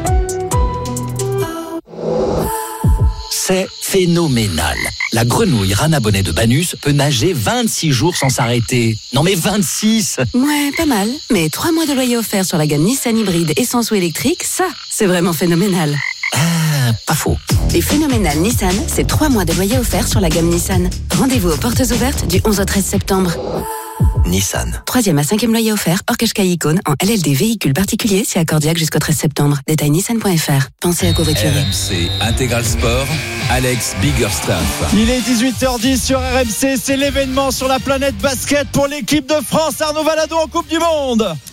C'est phénoménal. La grenouille Rana Bonnet de Banus peut nager vingt-six jours sans s'arrêter. Non mais vingt-six! Ouais, pas mal. Mais trois mois de loyer offert sur la gamme Nissan hybride essence ou électrique, ça, c'est vraiment phénoménal. Ah, pas faux. Les phénoménales Nissan, c'est trois mois de loyer offert sur la gamme Nissan. Rendez-vous aux portes ouvertes du onze au treize septembre. Nissan. Troisième à cinquième loyer offert, hors Qashqai Icône, en L L D véhicule particulier, c'est accordiaque jusqu'au treize septembre. Détail nissan point f r. Pensez à covoiturer. R M C Intégral Sport, Alex Biggerstaff. Il est dix-huit heures dix sur R M C, c'est l'événement sur la planète basket pour l'équipe de France. Arnaud Valadon en Coupe du Monde.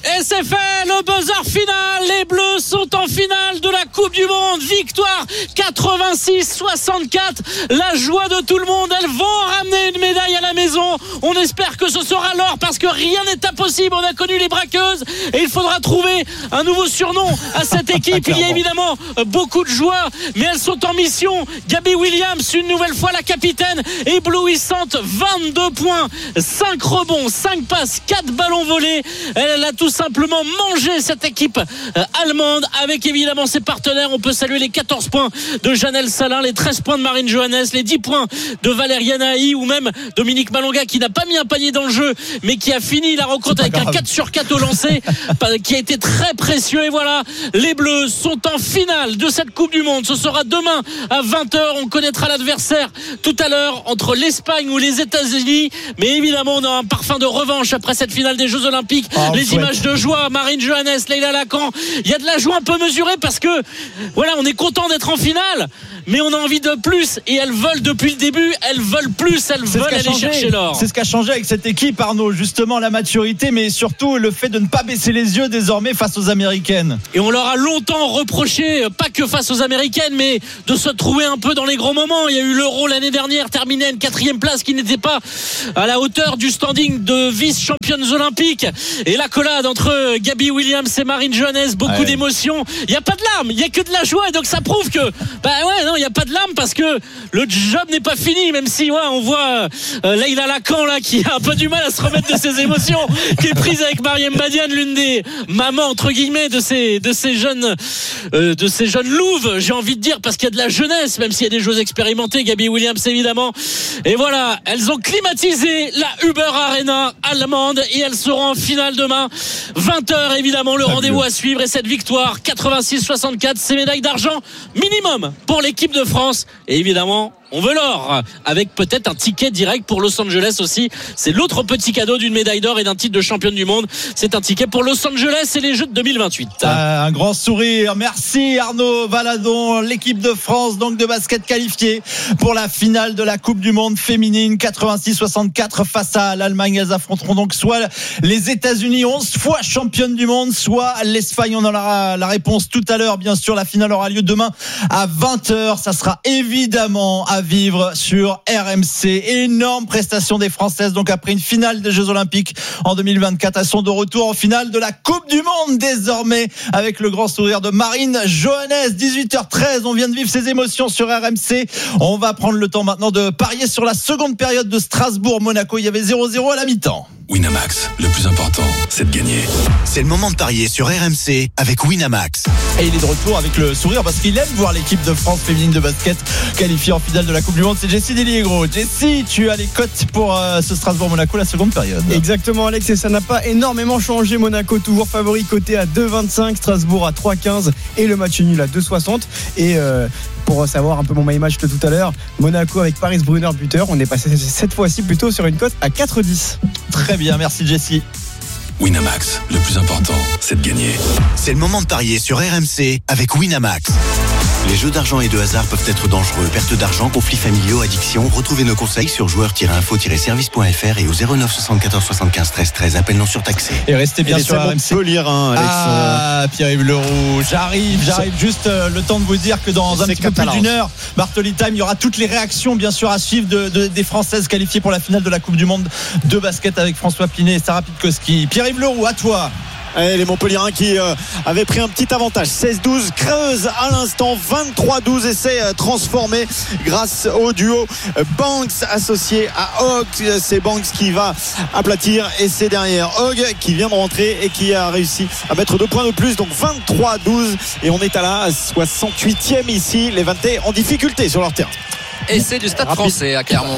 Et c'est fait, le buzzer final. Les Bleus sont en finale de la Coupe du Monde. Victoire quatre-vingt-six soixante-quatre. La joie de tout le monde. Elles vont ramener une médaille à la maison. On espère que ce sera l'or parce que rien n'est impossible. On a connu les braqueuses et il faudra trouver un nouveau surnom à cette équipe. Il y a évidemment beaucoup de joueurs, mais elles sont en mission. Gabby Williams, une nouvelle fois la capitaine, éblouissante, vingt-deux points, cinq rebonds, cinq passes, quatre ballons volés. Elle a tout simplement mangé cette équipe allemande avec évidemment ses partenaires. On peut saluer les quatorze points de Janelle Salin, les treize points de Marine Johannes, les dix points de Valériane Haï ou même Dominique Malonga qui n'a pas mis un panier dans le jeu mais qui a fini la rencontre avec grave. Un quatre sur quatre au lancer qui a été très précieux. Et voilà, les Bleus sont en finale de cette Coupe du Monde. Ce sera demain à vingt heures. On connaîtra l'adversaire tout à l'heure entre l'Espagne ou les États-Unis, mais évidemment on a un parfum de revanche après cette finale des Jeux Olympiques. Oh, les souhaite. Images de joie, Marine Johannes, Leïla Lacan, il y a de la joie un peu mesurée parce que voilà, on est content d'être en finale, mais on a envie de plus et elles veulent depuis le début, elles veulent plus, elles c'est veulent aller changé. Chercher l'or. C'est ce qui a changé avec cette équipe, Arnaud, justement la maturité, mais surtout le fait de ne pas baisser les yeux désormais face aux Américaines. Et on leur a longtemps reproché, pas que face aux Américaines, mais de se trouver un peu dans les grands moments. Il y a eu l'Euro l'année dernière, terminé à une quatrième place qui n'était pas à la hauteur du standing de vice-championnes olympiques. Et l'accolade entre Gabby Williams et Marine Johannes, beaucoup ouais. d'émotions. Il n'y a pas de larmes, il n'y a que de la joie. Et donc ça prouve que, bah ouais, non, il n'y a pas de larmes parce que le job n'est pas fini, même si ouais, on voit euh, Leïla Lacan là qui a un peu du mal à se remettre de ses émotions, qui est prise avec Mariam Badiane, l'une des mamans entre guillemets de ces de ces jeunes euh, de ces jeunes louves, j'ai envie de dire, parce qu'il y a de la jeunesse, même s'il y a des joueuses expérimentées, Gabby Williams évidemment. Et voilà, elles ont climatisé la Uber Arena allemande et elles seront en finale demain vingt heures évidemment, le rendez-vous à suivre. Et cette victoire quatre-vingt-six soixante-quatre, c'est médaille d'argent minimum pour l'équipe de France et évidemment on veut l'or, avec peut-être un ticket direct pour Los Angeles aussi. C'est l'autre petit cadeau d'une médaille d'or et d'un titre de championne du monde. C'est un ticket pour Los Angeles et les Jeux de deux mille vingt-huit. Euh, un grand sourire. Merci Arnaud Valadon. L'équipe de France donc de basket qualifiée pour la finale de la Coupe du Monde féminine quatre-vingt-six soixante-quatre face à l'Allemagne. Elles affronteront donc soit les États-Unis, onze fois championnes du monde, soit l'Espagne. On en aura la réponse tout à l'heure. Bien sûr, la finale aura lieu demain à vingt heures. Ça sera évidemment à vivre sur R M C. Énorme prestation des Françaises donc après une finale des Jeux Olympiques en deux mille vingt-quatre. Elles sont de retour en finale de la Coupe du Monde désormais avec le grand sourire de Marine Johannes. Dix-huit heures treize, on vient de vivre ces émotions sur R M C. On va prendre le temps maintenant de parier sur la seconde période de Strasbourg-Monaco. Il y avait zéro zéro à la mi-temps. Winamax, le plus important, c'est de gagner. C'est le moment de parier sur R M C avec Winamax. Et il est de retour avec le sourire parce qu'il aime voir l'équipe de France féminine de basket qualifiée en finale de la Coupe du Monde. C'est Jessie Deliégro. Jessie, tu as les cotes pour euh, ce Strasbourg-Monaco, la seconde période. Exactement Alex, et ça n'a pas énormément changé. Monaco toujours favori, coté à deux vingt-cinq, Strasbourg à trois quinze et le match nul à deux soixante. Et euh, pour savoir un peu mon my match de tout à l'heure, Monaco avec Paris Brunner buteur, on est passé cette fois-ci plutôt sur une cote à quatre dix. Très bien, merci Jessie. Winamax, le plus important, c'est de gagner. C'est le moment de parier sur R M C avec Winamax. Les jeux d'argent et de hasard peuvent être dangereux. Perte d'argent, conflits familiaux, addiction. Retrouvez nos conseils sur joueurs tiret info tiret service point f r et au zéro neuf soixante-quatorze soixante-quinze treize treize. Appel non surtaxé. Et restez bien et sur R M C. On peut lire, hein, Alex. Ah, Pierre-Yves Leroux. J'arrive, j'arrive. Juste euh, le temps de vous dire que dans un petit peu plus d'une heure, Bartoli Time, il y aura toutes les réactions, bien sûr, à suivre de, de, des Françaises qualifiées pour la finale de la Coupe du Monde de basket avec François Pinet et Sarah Pitkowski. Pierre-Yves Leroux, à toi. Et les Montpelliérains qui euh, avaient pris un petit avantage, seize douze, creuse à l'instant, vingt-trois douze, essai euh, transformé grâce au duo euh, Banks associé à Hogg. C'est Banks qui va aplatir et c'est derrière Hogg qui vient de rentrer et qui a réussi à mettre deux points de plus, donc vingt-trois douze, et on est à la soixante-huitième ici, les Vantais en difficulté sur leur terrain. Et c'est du Stade Français à Clermont.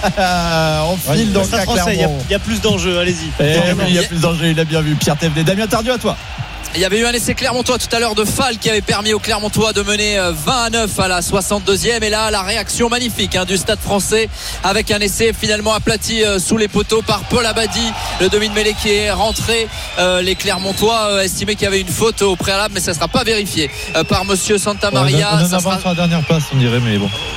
On file donc à Clermont. Il y, y a plus d'enjeux, allez-y. Il y a plus d'enjeux, il a bien vu. Pierre Thévenet. Damien Tardieu, à toi. Il y avait eu un essai clermontois tout à l'heure de Fall qui avait permis aux Clermontois de mener vingt à neuf à la soixante-deuxième. Et là, la réaction magnifique hein, du Stade Français avec un essai finalement aplati euh, sous les poteaux par Paul Abadi, le demi de mêlée qui est rentré. Euh, les Clermontois euh, estimaient qu'il y avait une faute au préalable, mais ça ne sera pas vérifié euh, par Monsieur Santamaria. Ouais, on en avance sera... sur la dernière place, on dirait, mais bon.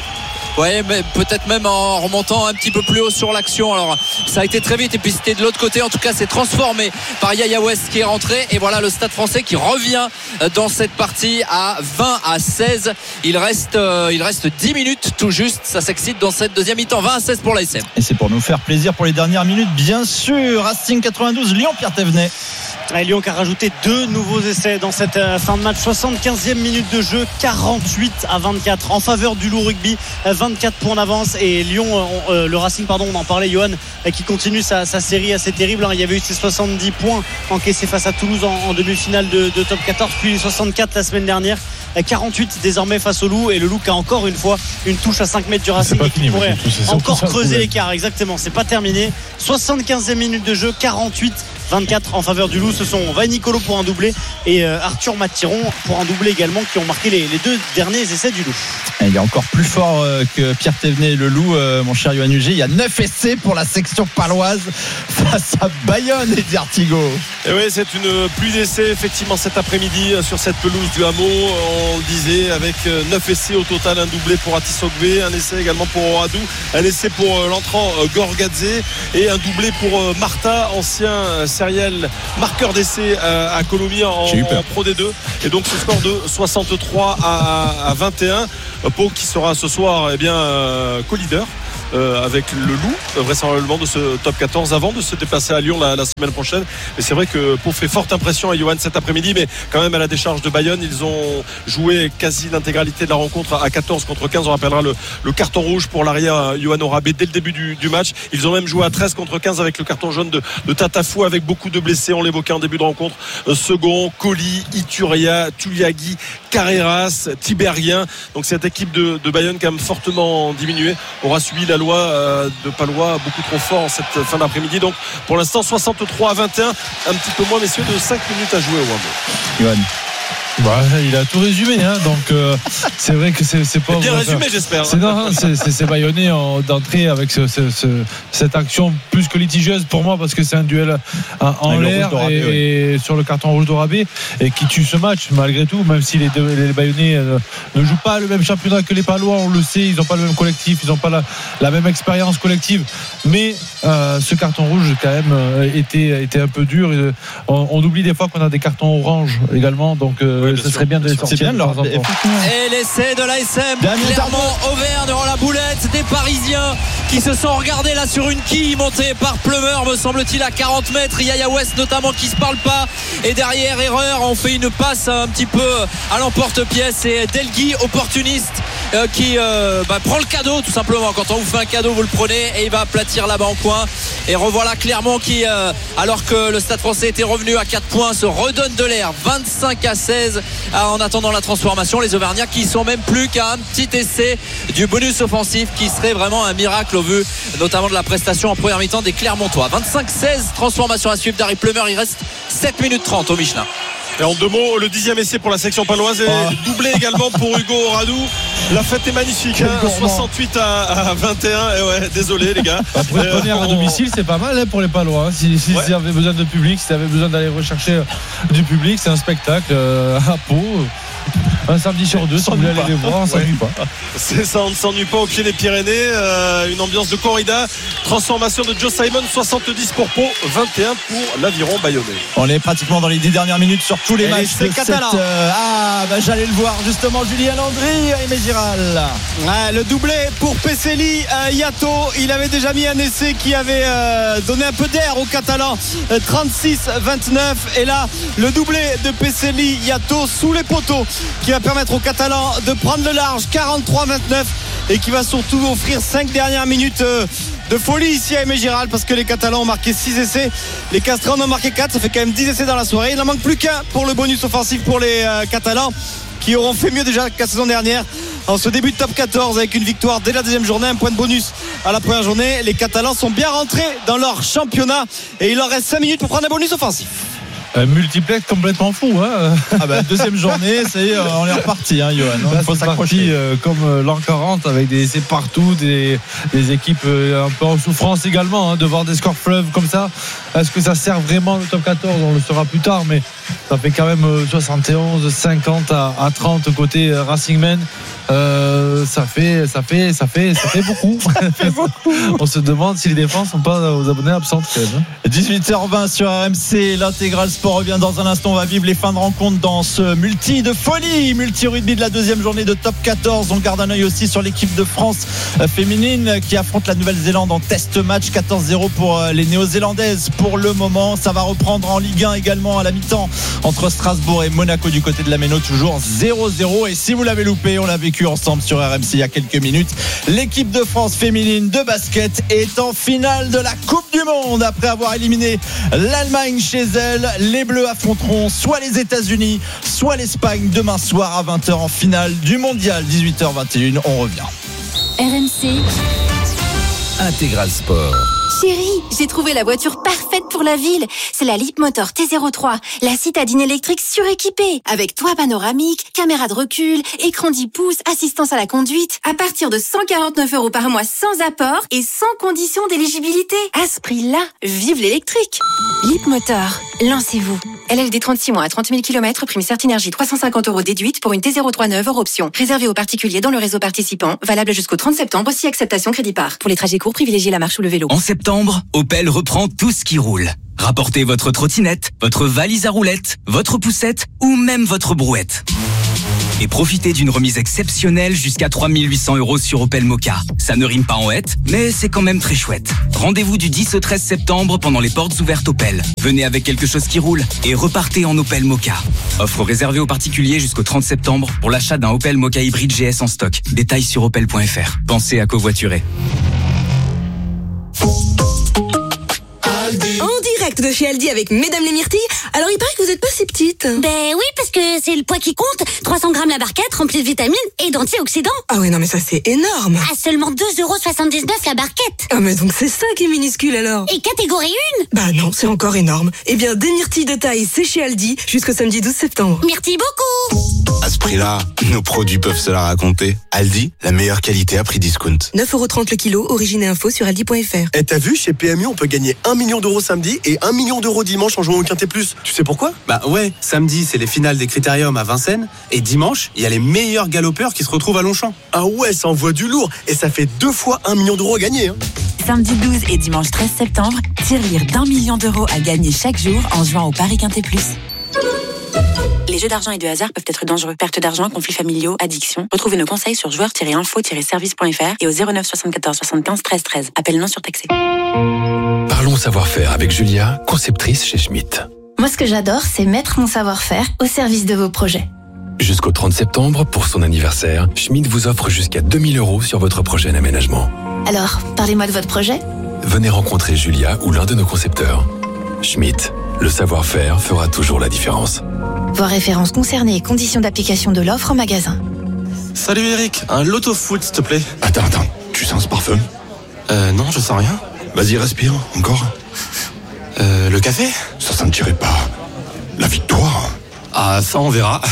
Ouais, mais peut-être même en remontant un petit peu plus haut sur l'action. Alors ça a été très vite et puis c'était de l'autre côté. En tout cas, c'est transformé par Yaya West qui est rentré. Et voilà le Stade Français qui revient dans cette partie à vingt à seize. Il reste, euh, il reste dix minutes tout juste. Ça s'excite dans cette deuxième mi-temps. vingt à seize pour l'A S M. Et c'est pour nous faire plaisir pour les dernières minutes, bien sûr. Racing quatre-vingt-douze, Lyon, Pierre Thévenet. Et Lyon qui a rajouté deux nouveaux essais dans cette fin de match. soixante-quinzième minute de jeu, quarante-huit à vingt-quatre en faveur du Loup Rugby, vingt-quatre points d'avance. Et Lyon, on, euh, le Racing, pardon, on en parlait, Johan, qui continue sa, sa série assez terrible. Il y avait eu ses soixante-dix points encaissés face à Toulouse en, en demi-finale de, de top quatorze, puis soixante-quatre la semaine dernière. quarante-huit désormais face au Loup, et le Loup qui a encore une fois une touche à cinq mètres du Racing et qui pourrait encore creuser l'écart. Exactement, c'est pas terminé. soixante-quinzième minute de jeu, quarante-huit vingt-quatre en faveur du Loup. Ce sont Vai Nicolo pour un doublé et euh, Arthur Mathiron pour un doublé également, qui ont marqué les, les deux derniers essais du Loup. Et il est encore plus fort euh, que Pierre Thévenet et le Loup, euh, mon cher Yohann Huget. Il y a neuf essais pour la section paloise face à Bayonne et Artigo. Et oui, c'est une pluie d'essais effectivement cet après-midi sur cette pelouse du Hameau. On le disait, avec neuf essais au total, un doublé pour Atis Ogbe, un essai également pour Oradou, un essai pour l'entrant Gorgadze et un doublé pour Marta, ancien sériel marqueur d'essais à Colomiers en, en Pro D deux. Et donc ce score de soixante-trois à vingt et un. Pau qui sera ce soir eh bien euh, co-leader Euh, avec le Loup, vraisemblablement de ce top quatorze, avant de se déplacer à Lyon la, la semaine prochaine. Mais c'est vrai que Pau fait forte impression à Johan cet après-midi, mais quand même à la décharge de Bayonne, ils ont joué quasi l'intégralité de la rencontre à quatorze contre quinze. On rappellera le, le carton rouge pour l'arrière Yohan Orabé dès le début du, du match. Ils ont même joué à treize contre quinze avec le carton jaune de, de Tatafou, avec beaucoup de blessés, on l'évoquait en début de rencontre. euh, Second, Colli, Ituria, Tuliagui, Carreras, Tibérien. Donc cette équipe de, de Bayonne quand même fortement diminuée aura subi la loi de Palois beaucoup trop fort en cette fin d'après-midi. Donc pour l'instant soixante-trois à vingt et un, un petit peu moins, messieurs, de cinq minutes à jouer au Wembley. Bah, il a tout résumé, hein, donc euh, c'est vrai que c'est, c'est pas bien résumé, j'espère. C'est, non, c'est, c'est, c'est Bayonnais en, d'entrée avec ce, ce, ce, cette action plus que litigieuse pour moi, parce que c'est un duel en, en l'air et, oui. et sur le carton rouge d'Orabé, et qui tue ce match malgré tout, même si les, deux, les Bayonnais euh, ne jouent pas le même championnat que les Palois, on le sait, ils n'ont pas le même collectif, ils n'ont pas la, la même expérience collective, mais euh, ce carton rouge quand même euh, était, était un peu dur. Et, on, on oublie des fois qu'on a des cartons orange également, donc euh, oui, ce serait bien de les sortir. C'est bien de leur... Et l'essai de l'A S M, Clermont-Auvergne devant la boulette des Parisiens qui se sont regardés là sur une quille montée par Plumeur, me semble-t-il, à quarante mètres. Yaya West notamment qui se parle pas, et derrière, erreur, on fait une passe un petit peu à l'emporte-pièce, et Delgui, opportuniste, euh, qui euh, bah, prend le cadeau tout simplement. Quand on vous fait un cadeau, vous le prenez, et il va aplatir là-bas en coin. Et revoilà Clermont qui, euh, alors que le Stade Français était revenu à quatre points, se redonne de l'air, vingt-cinq à seize, en attendant la transformation. Les Auvergnats qui sont même plus qu'à un petit essai du bonus offensif, qui serait vraiment un miracle au vu notamment de la prestation en première mi-temps des Clermontois. vingt-cinq seize, transformation à suivre d'Harry Plumeur. Il reste sept minutes trente au Michelin. Et en deux mots, le dixième essai pour la section paloise, et oh. doublé également pour Hugo Oradou. La fête est magnifique, hein, soixante-huit à vingt et un. Et ouais, désolé les gars. Après euh, première on... à domicile, c'est pas mal, hein, pour les Palois, hein. Si, si, ouais. si avait besoin de public, si avait besoin d'aller rechercher du public, c'est un spectacle euh, à Pau. Un samedi sur deux, si vous voulez aller les voir, on s'ennuie pas. C'est ça, on ne s'ennuie pas au pied des Pyrénées. Euh, une ambiance de corrida. Transformation de Joe Simon, soixante-dix pour Pau, vingt et un pour l'Aviron Bayonnais. On est pratiquement dans les dix dernières minutes sur tous les et matchs. C'est catalan. Cette, euh, ah, bah, j'allais le voir justement, Julien Landry et Mégiral. Ouais, le doublé pour Pesselli, euh, Yato. Il avait déjà mis un essai qui avait euh, donné un peu d'air aux Catalans. Euh, trente-six vingt-neuf. Et là, le doublé de Pesselli, Yato sous les poteaux, qui va permettre aux Catalans de prendre le large, quarante-trois vingt-neuf, et qui va surtout offrir cinq dernières minutes de folie ici à Aimé Giral, parce que les Catalans ont marqué six essais, les Castrés en ont marqué quatre, ça fait quand même dix essais dans la soirée. Il n'en manque plus qu'un pour le bonus offensif pour les euh, Catalans, qui auront fait mieux déjà que la saison dernière en ce début de top quatorze, avec une victoire dès la deuxième journée, un point de bonus à la première journée. Les Catalans sont bien rentrés dans leur championnat, et il leur reste cinq minutes pour prendre un bonus offensif. Un multiplex complètement fou, hein. Ah bah, deuxième journée, ça y est, on est reparti, hein, Johan. Il faut s'accrocher euh, comme euh, l'an quarante, avec des essais partout, des, des équipes euh, un peu en souffrance également, hein, de voir des scores fleuves comme ça. Est-ce que ça sert vraiment le top quatorze? On le saura plus tard, mais Ça fait quand même soixante et onze cinquante à, à trente côté Racing Men. Euh, ça fait, ça fait, ça fait, ça fait beaucoup. Ça fait beaucoup. On se demande si les défenses sont pas aux abonnés absentes quand même. dix-huit heures vingt sur R M C, l'intégral sport revient dans un instant. On va vivre les fins de rencontre dans ce multi de folie, multi rugby de la deuxième journée de top quatorze. On garde un œil aussi sur l'équipe de France féminine qui affronte la Nouvelle-Zélande en test match. Quatorze zéro pour les Néo-Zélandaises pour le moment. Ça va reprendre en Ligue un également à la mi-temps entre Strasbourg et Monaco du côté de la Méno, toujours zéro zéro. Et si vous l'avez loupé, on l'a vécu ensemble sur R M C il y a quelques minutes. L'équipe de France féminine de basket est en finale de la Coupe du Monde après avoir éliminé l'Allemagne chez elle. Les Bleus affronteront soit les États-Unis, soit l'Espagne demain soir à vingt heures en finale du Mondial. dix-huit heures vingt et une, on revient. R M C Intégral Sport. Chérie, j'ai trouvé la voiture parfaite pour la ville. C'est la Leapmotor T zéro trois, la citadine électrique suréquipée. Avec toit panoramique, caméra de recul, écran dix pouces, assistance à la conduite. À partir de cent quarante-neuf euros par mois sans apport et sans condition d'éligibilité. À ce prix-là, vive l'électrique. Leapmotor, lancez-vous. L L D trente-six mois à trente mille kilomètres, prime Certinergie trois cent cinquante euros déduite pour une T zéro trois neuve hors option. Réservé aux particuliers dans le réseau participant, valable jusqu'au trente septembre si acceptation crédit par. Pour les trajets courts, privilégiez la marche ou le vélo. En septembre, Opel reprend tout ce qui roule. Rapportez votre trottinette, votre valise à roulettes, votre poussette ou même votre brouette. Et profitez d'une remise exceptionnelle jusqu'à trois mille huit cents euros sur Opel Mokka. Ça ne rime pas en hête, mais c'est quand même très chouette. Rendez-vous du dix au treize septembre pendant les portes ouvertes Opel. Venez avec quelque chose qui roule et repartez en Opel Mokka. Offre réservée aux particuliers jusqu'au trente septembre pour l'achat d'un Opel Mokka hybride G S en stock. Détails sur opel point f r. Pensez à covoiturer. En direct de chez Aldi avec Mesdames les Myrtilles. Alors il paraît que vous n'êtes pas si petite. Ben oui, parce que c'est le poids qui compte. trois cents grammes la barquette remplie de vitamines et d'antioxydants. Ah ouais, non mais ça c'est énorme. À seulement deux euros soixante-dix-neuf la barquette. Ah mais donc c'est ça qui est minuscule alors. Et catégorie un. Bah non, c'est encore énorme. Eh bien des myrtilles de taille, c'est chez Aldi jusqu'au samedi douze septembre. Myrtilles beaucoup. À ce prix-là, nos produits peuvent se la raconter. Aldi, la meilleure qualité à prix discount. neuf euros trente le kilo, origine et info sur aldi point f r. Et t'as vu, chez P M U, on peut gagner un million d'euros samedi et un million d'euros dimanche en jouant au Quintet Plus. Tu sais pourquoi? Bah ouais, samedi, c'est les finales des Critériums à Vincennes. Et dimanche, il y a les meilleurs galopeurs qui se retrouvent à Longchamp. Ah ouais, ça envoie du lourd. Et ça fait deux fois un million d'euros à gagner. Hein. Samedi douze et dimanche treize septembre, tirelire d'un million d'euros à gagner chaque jour en jouant au Paris Quintet Plus. Les jeux d'argent et de hasard peuvent être dangereux. Perte d'argent, conflits familiaux, addiction. Retrouvez nos conseils sur joueurs tiret info tiret service point f r et au zéro neuf soixante-quatorze soixante-quinze treize treize. Appel non surtaxé. Parlons savoir-faire avec Julia, conceptrice chez Schmitt. Moi, ce que j'adore, c'est mettre mon savoir-faire au service de vos projets. Jusqu'au trente septembre, pour son anniversaire, Schmitt vous offre jusqu'à deux mille euros sur votre projet d'aménagement. Alors, parlez-moi de votre projet. Venez rencontrer Julia ou l'un de nos concepteurs. Schmitt, le savoir-faire fera toujours la différence. Voir références concernées et conditions d'application de l'offre en magasin. Salut Eric, un loto foot s'il te plaît. Attends, attends, tu sens ce parfum? Euh non, je sens rien. Vas-y, respire, encore. Euh, le café? Ça sentirait pas la victoire? Ah, ça on verra.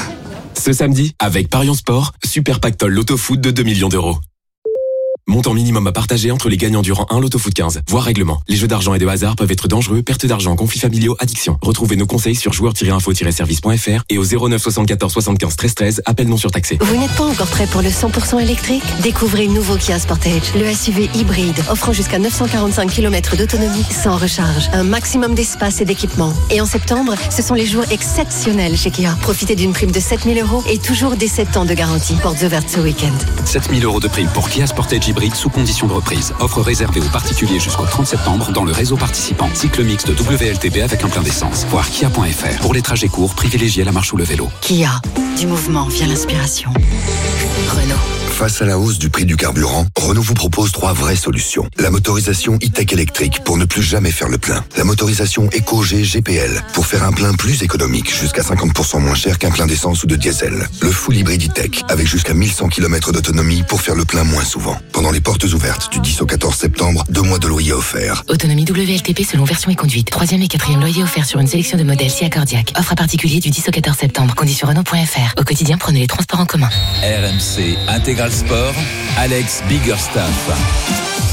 Ce samedi, avec Parion Sport, Super Pactole Loto Foot de deux millions d'euros. Montant minimum à partager entre les gagnants durant un Loto Foot quinze. Voir règlement. Les jeux d'argent et de hasard peuvent être dangereux, perte d'argent, conflits familiaux, addiction. Retrouvez nos conseils sur joueurs tiret info tiret service point f r et au zéro neuf soixante-quatorze soixante-quinze treize treize, appel non surtaxé. Vous n'êtes pas encore prêt pour le cent pour cent électrique? Découvrez le nouveau Kia Sportage, le S U V hybride, offrant jusqu'à neuf cent quarante-cinq kilomètres d'autonomie sans recharge, un maximum d'espace et d'équipement. Et en septembre, ce sont les jours exceptionnels chez Kia. Profitez d'une prime de sept mille euros et toujours des sept ans de garantie. Portes ouvertes ce week-end. sept mille euros de prime pour Kia Sportage hybride sous condition de reprise. Offre réservée aux particuliers jusqu'au trente septembre dans le réseau participant. Cycle mixte W L T B avec un plein d'essence. Voir kia point f r. Pour les trajets courts, privilégiez la marche ou le vélo. Kia, du mouvement vient l'inspiration. Renault. Face à la hausse du prix du carburant, Renault vous propose trois vraies solutions. La motorisation e-tech électrique pour ne plus jamais faire le plein. La motorisation EcoG G P L pour faire un plein plus économique, jusqu'à cinquante pour cent moins cher qu'un plein d'essence ou de diesel. Le full hybride e-tech avec jusqu'à mille cent kilomètres d'autonomie pour faire le plein moins souvent. Pendant les portes ouvertes du dix au quatorze septembre, deux mois de loyer offerts. Autonomie W L T P selon version et conduite. Troisième et quatrième loyer offert sur une sélection de modèles si accordiaque. Offre à particulier du dix au quatorze septembre. Conditions Renault point f r. Au quotidien, prenez les transports en commun. R M C Intégral Sport, Alex Biggerstaff.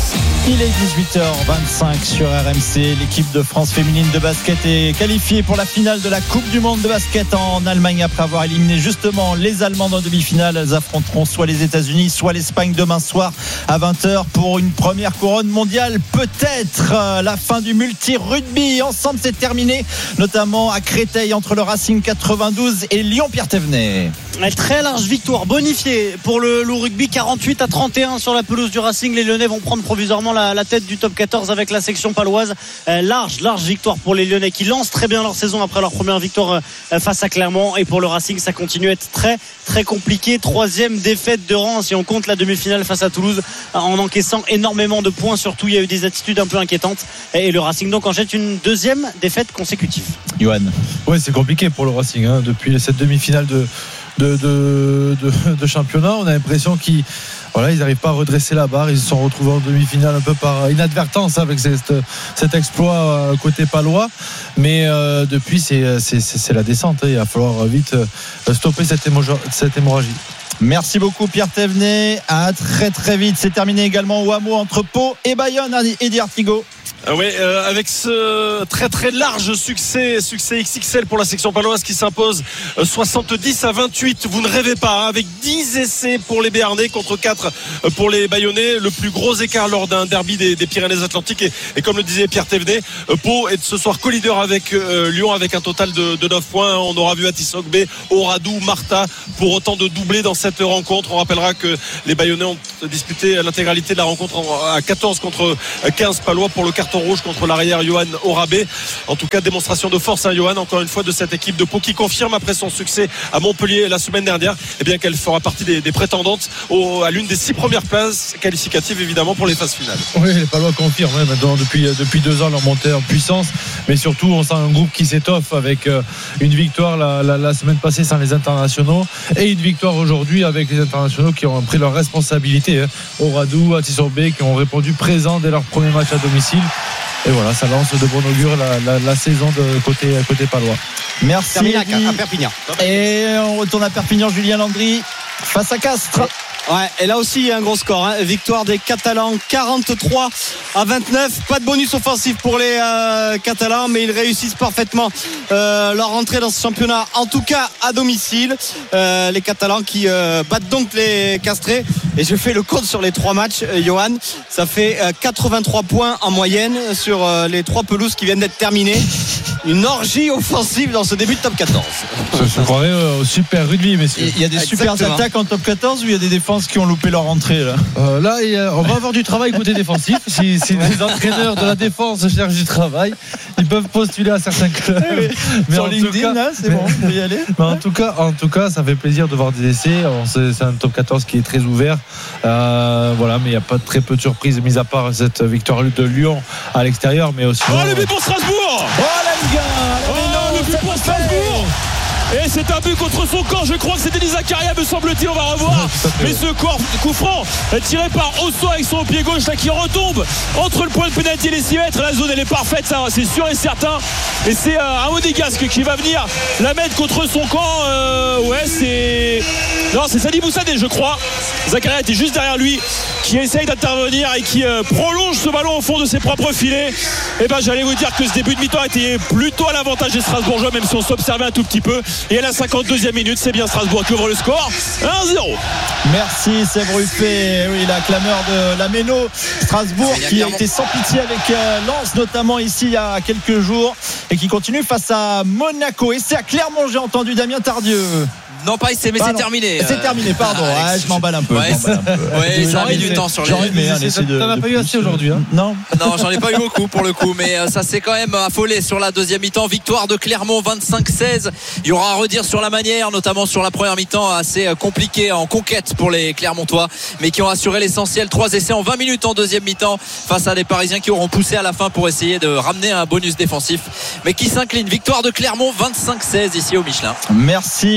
Il est dix-huit heures vingt-cinq sur R M C. L'équipe de France féminine de basket est qualifiée pour la finale de la Coupe du Monde de basket en Allemagne après avoir éliminé justement les Allemands en demi-finale. Elles affronteront soit les États-Unis, soit l'Espagne demain soir à vingt heures pour une première couronne mondiale. Peut-être la fin du multi-rugby. Ensemble, c'est terminé, notamment à Créteil entre le Racing quatre-vingt-douze et Lyon-Pierre Thévenet. Très large victoire bonifiée pour le Loup Rugby, quarante-huit à trente et un sur la pelouse du Racing. Les Lyonnais vont prendre provisoirement la, la tête du top quatorze avec la section paloise. Euh, large, large victoire pour les Lyonnais qui lancent très bien leur saison après leur première victoire euh, face à Clermont. Et pour le Racing, ça continue à être très très compliqué. Troisième défaite de rang si on compte la demi-finale face à Toulouse en encaissant énormément de points. Surtout, il y a eu des attitudes un peu inquiétantes. Et le Racing donc enchaîne une deuxième défaite consécutive. Johan. Ouais, c'est compliqué pour le Racing hein, depuis cette demi-finale de De, de, de, de championnat. On a l'impression qu'ils voilà, ils n'arrivent pas à redresser la barre. Ils se sont retrouvés en demi-finale un peu par inadvertance avec cette, cet exploit côté palois. Mais euh, depuis, c'est, c'est, c'est la descente. Il va falloir vite stopper cette, hémorragie, cette hémorragie. Merci beaucoup Pierre Thévenet. À très très vite. C'est terminé également au hameau entre Pau et Bayonne. Eddie Artigo. Ah oui, euh, avec ce très très large succès, succès X X L pour la section paloise qui s'impose euh, soixante-dix à vingt-huit. Vous ne rêvez pas, hein, avec dix essais pour les Béarnais contre quatre euh, pour les Bayonnais. Le plus gros écart lors d'un derby des, des Pyrénées-Atlantiques. Et, et comme le disait Pierre Thévenet, euh, Pau est ce soir co-leader avec euh, Lyon avec un total de, de neuf points. On aura vu Atis Ogbe, Oradou, Martha pour autant de doublés dans cette rencontre. On rappellera que les Bayonnais ont disputé l'intégralité de la rencontre à quatorze contre quinze palois pour le carton rouge contre l'arrière Johan Orabé. En tout cas, démonstration de force, hein, Johan, encore une fois, de cette équipe de Pau qui confirme après son succès à Montpellier la semaine dernière, eh bien qu'elle fera partie des, des prétendantes au, à l'une des six premières places qualificatives, évidemment, pour les phases finales. Oui, les Palois confirment hein, maintenant depuis, depuis deux ans leur montée en puissance, mais surtout on sent un groupe qui s'étoffe avec euh, une victoire la, la, la semaine passée sans les internationaux et une victoire aujourd'hui avec les internationaux qui ont pris leurs responsabilités. Hein. Oradou, Atissobé qui ont répondu présents dès leur premier match à domicile. Et voilà, ça lance de bon augure la, la, la saison de côté, côté palois. Merci Terminac, Eddie. à Perpignan. Et on retourne à Perpignan, Julien Landry face à Castres. Ouais, et là aussi il y a un gros score, hein. Victoire des Catalans quarante-trois à vingt-neuf. Pas de bonus offensif pour les euh, Catalans, mais ils réussissent parfaitement euh, leur entrée dans ce championnat, en tout cas à domicile. Euh, les Catalans qui euh, battent donc les Castrés. Et je fais le compte sur les trois matchs, euh, Johan. Ça fait euh, quatre-vingt-trois points en moyenne sur euh, les trois pelouses qui viennent d'être terminées. Une orgie offensive dans ce début de top quatorze. Je, je croirais euh, au super rugby, messieurs. Il y a des super attaques en top quatorze ou il y a des défenses qui ont loupé leur entrée là euh, Là, a, on va avoir du travail côté défensif. Si, si les entraîneurs de la défense cherchent du travail, ils peuvent postuler à certains clubs. Oui, mais sur LinkedIn, là, c'est bon, on peut y aller. Mais en tout cas, en tout cas, ça fait plaisir de voir des essais. Alors, c'est, c'est un top quatorze qui est très ouvert. Euh, voilà, mais il n'y a pas très peu de surprises, mis à part cette victoire de Lyon à l'extérieur, mais aussi. Oh, le but pour Strasbourg! Oh, la Ligue un! Oh, le but pour Strasbourg! Et c'est un but contre son corps. Je crois que c'était des Zakaria, me semble-t-il. On va revoir. Mais ce corps, coup franc tiré par Osso avec son pied gauche là, qui retombe entre le point de pénalty et les six mètres. La zone elle est parfaite, ça, c'est sûr et certain. Et c'est euh, un Monégasque qui va venir la mettre contre son camp. Euh, ouais, c'est. Non, c'est Sadi Boussadé, je crois. Zakaria était juste derrière lui, qui essaye d'intervenir et qui euh, prolonge ce ballon au fond de ses propres filets. Et ben, j'allais vous dire que ce début de mi-temps était plutôt à l'avantage des Strasbourgeois, même si on s'observait un tout petit peu. Et à la cinquante-deuxième minute, c'est bien Strasbourg qui ouvre le score. un zéro. Merci Seb Ruffet. Oui, la clameur de la Méno. Strasbourg qui a été sans pitié avec euh, Lens, notamment ici il y a quelques jours, et qui continue face à Monaco. Et c'est à Clermont, j'ai entendu Damien Tardieu. Non, pas ici, mais ah c'est non. terminé. C'est terminé, pardon. Ah, ouais, je m'emballe un peu. Ouais, je m'emballe un peu. Ouais, ça a mis du temps sur les. J'en ai aimé, hein, T'en de, as pas de eu assez aujourd'hui, hein? Non. Non, j'en ai pas eu beaucoup pour le coup, mais ça s'est quand même affolé sur la deuxième mi-temps. Victoire de Clermont vingt-cinq seize. Il y aura à redire sur la manière, notamment sur la première mi-temps assez compliquée en conquête pour les Clermontois, mais qui ont assuré l'essentiel. Trois essais en vingt minutes en deuxième mi-temps face à des Parisiens qui auront poussé à la fin pour essayer de ramener un bonus défensif, mais qui s'incline. Victoire de Clermont vingt-cinq seize ici au Michelin. Merci Damien.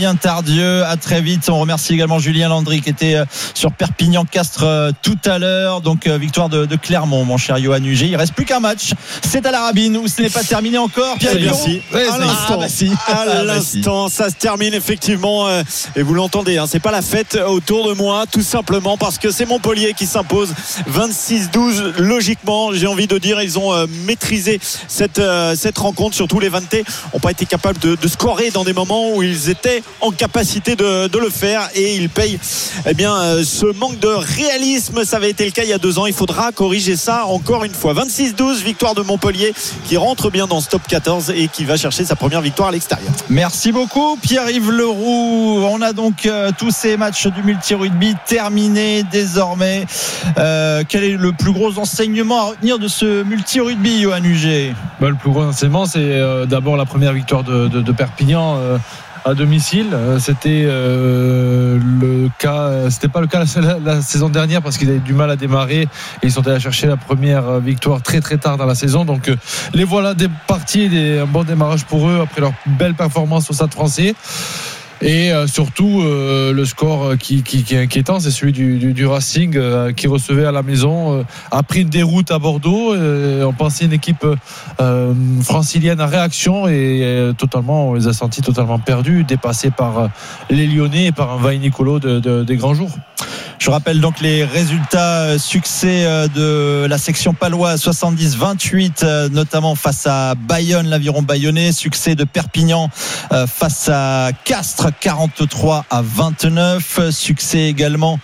Fabien Tardieu. À très vite. On remercie également Julien Landry qui était sur Perpignan-Castres tout à l'heure. Donc victoire de, de Clermont, mon cher Yoann Huget. Il reste plus qu'un match. C'est à la Rabine où ce n'est pas terminé encore. Pierre Merci. Ouais, à l'instant, ah, bah si. à l'instant, ça se termine effectivement. Euh, et vous l'entendez, hein, c'est pas la fête autour de moi, tout simplement parce que c'est Montpellier qui s'impose vingt-six douze. Logiquement, j'ai envie de dire, ils ont euh, maîtrisé cette euh, cette rencontre. Surtout les Vantais n'ont pas été capables de, de scorer dans des moments où ils étaient en capacité de, de le faire, et ils payent eh bien euh, ce manque de réalisme. Ça avait été le cas il y a deux ans. Il faudra corriger ça encore une fois. vingt-six douze, victoire de Montpellier qui rentre bien dans ce top quatorze et qui va chercher sa première victoire à l'extérieur. Merci beaucoup Pierre-Yves Leroux. On a donc euh, tous ces matchs du multi-rugby terminés désormais. Euh, quel est le plus gros enseignement à retenir de ce multi-rugby, Yoann Huget? Bah, le plus gros enseignement, c'est euh, d'abord la première victoire de, de, de Perpignan euh, à domicile. C'était euh, le cas, c'était pas le cas la, la saison dernière parce qu'ils avaient du mal à démarrer et ils sont allés chercher la première victoire très très tard dans la saison. Donc euh, les voilà des parties, des, un bon démarrage pour eux après leur belle performance au Stade Français. Et euh, surtout euh, le score qui, qui, qui est inquiétant, c'est celui du, du, du Racing euh, qui recevait à la maison, euh, a pris une déroute à Bordeaux. Euh, on pensait une équipe euh, francilienne à réaction et euh, totalement, on les a sentis totalement perdus, dépassés par euh, les Lyonnais et par un Vai Nicolo de, de, des grands jours. Je rappelle donc les résultats. Succès de la section paloise soixante-dix vingt-huit, notamment face à Bayonne, l'aviron bayonnais. Succès de Perpignan face à Castres, quarante-trois à vingt-neuf. Succès également